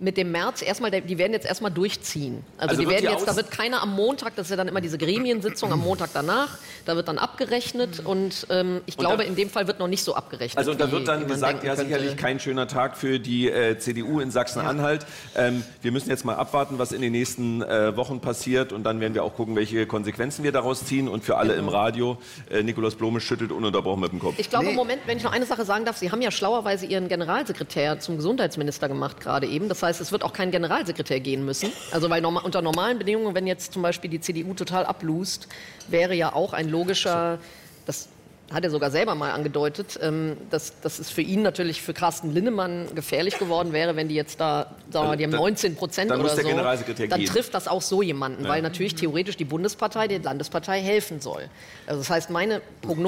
mit dem März erstmal, die werden jetzt erstmal durchziehen. Also, Also die wird werden die jetzt, da aus- wird keiner am Montag, das ist ja dann immer diese Gremiensitzung am Montag danach, da wird dann abgerechnet und ähm, ich Und glaube, dann- in dem Fall wird noch nicht so abgerechnet. Also und da wie- wird wie dann man gesagt, denken ja könnte. sicherlich kein schöner Tag für die äh, C D U in Sachsen-Anhalt. Ähm, wir müssen jetzt mal abwarten, was in den nächsten äh, Wochen passiert und dann werden wir auch gucken, welche Konsequenzen wir daraus ziehen. Und für alle im Radio, äh, Nikolaus Blome schüttelt ununterbrochen mit dem Kopf. Ich glaube, im Moment, wenn ich noch eine Sache sagen darf, Sie haben ja schlauerweise Ihren Generalsekretär zum Gesundheitsminister gemacht gerade eben. Das heißt, es wird auch kein Generalsekretär gehen müssen. Also weil norma unter normalen Bedingungen, wenn jetzt zum Beispiel die C D U total ablust, wäre ja auch ein logischer, das hat er sogar selber mal angedeutet, ähm, dass, dass es für ihn natürlich, für Carsten Linnemann gefährlich geworden wäre, wenn die jetzt da, sagen wir mal, die haben Dann- neunzehn Prozent dann oder muss der so, Generalsekretär dann gehen. trifft das auch so jemanden, Ja. weil natürlich theoretisch die Bundespartei der Landespartei helfen soll. Also das heißt, meine Prognose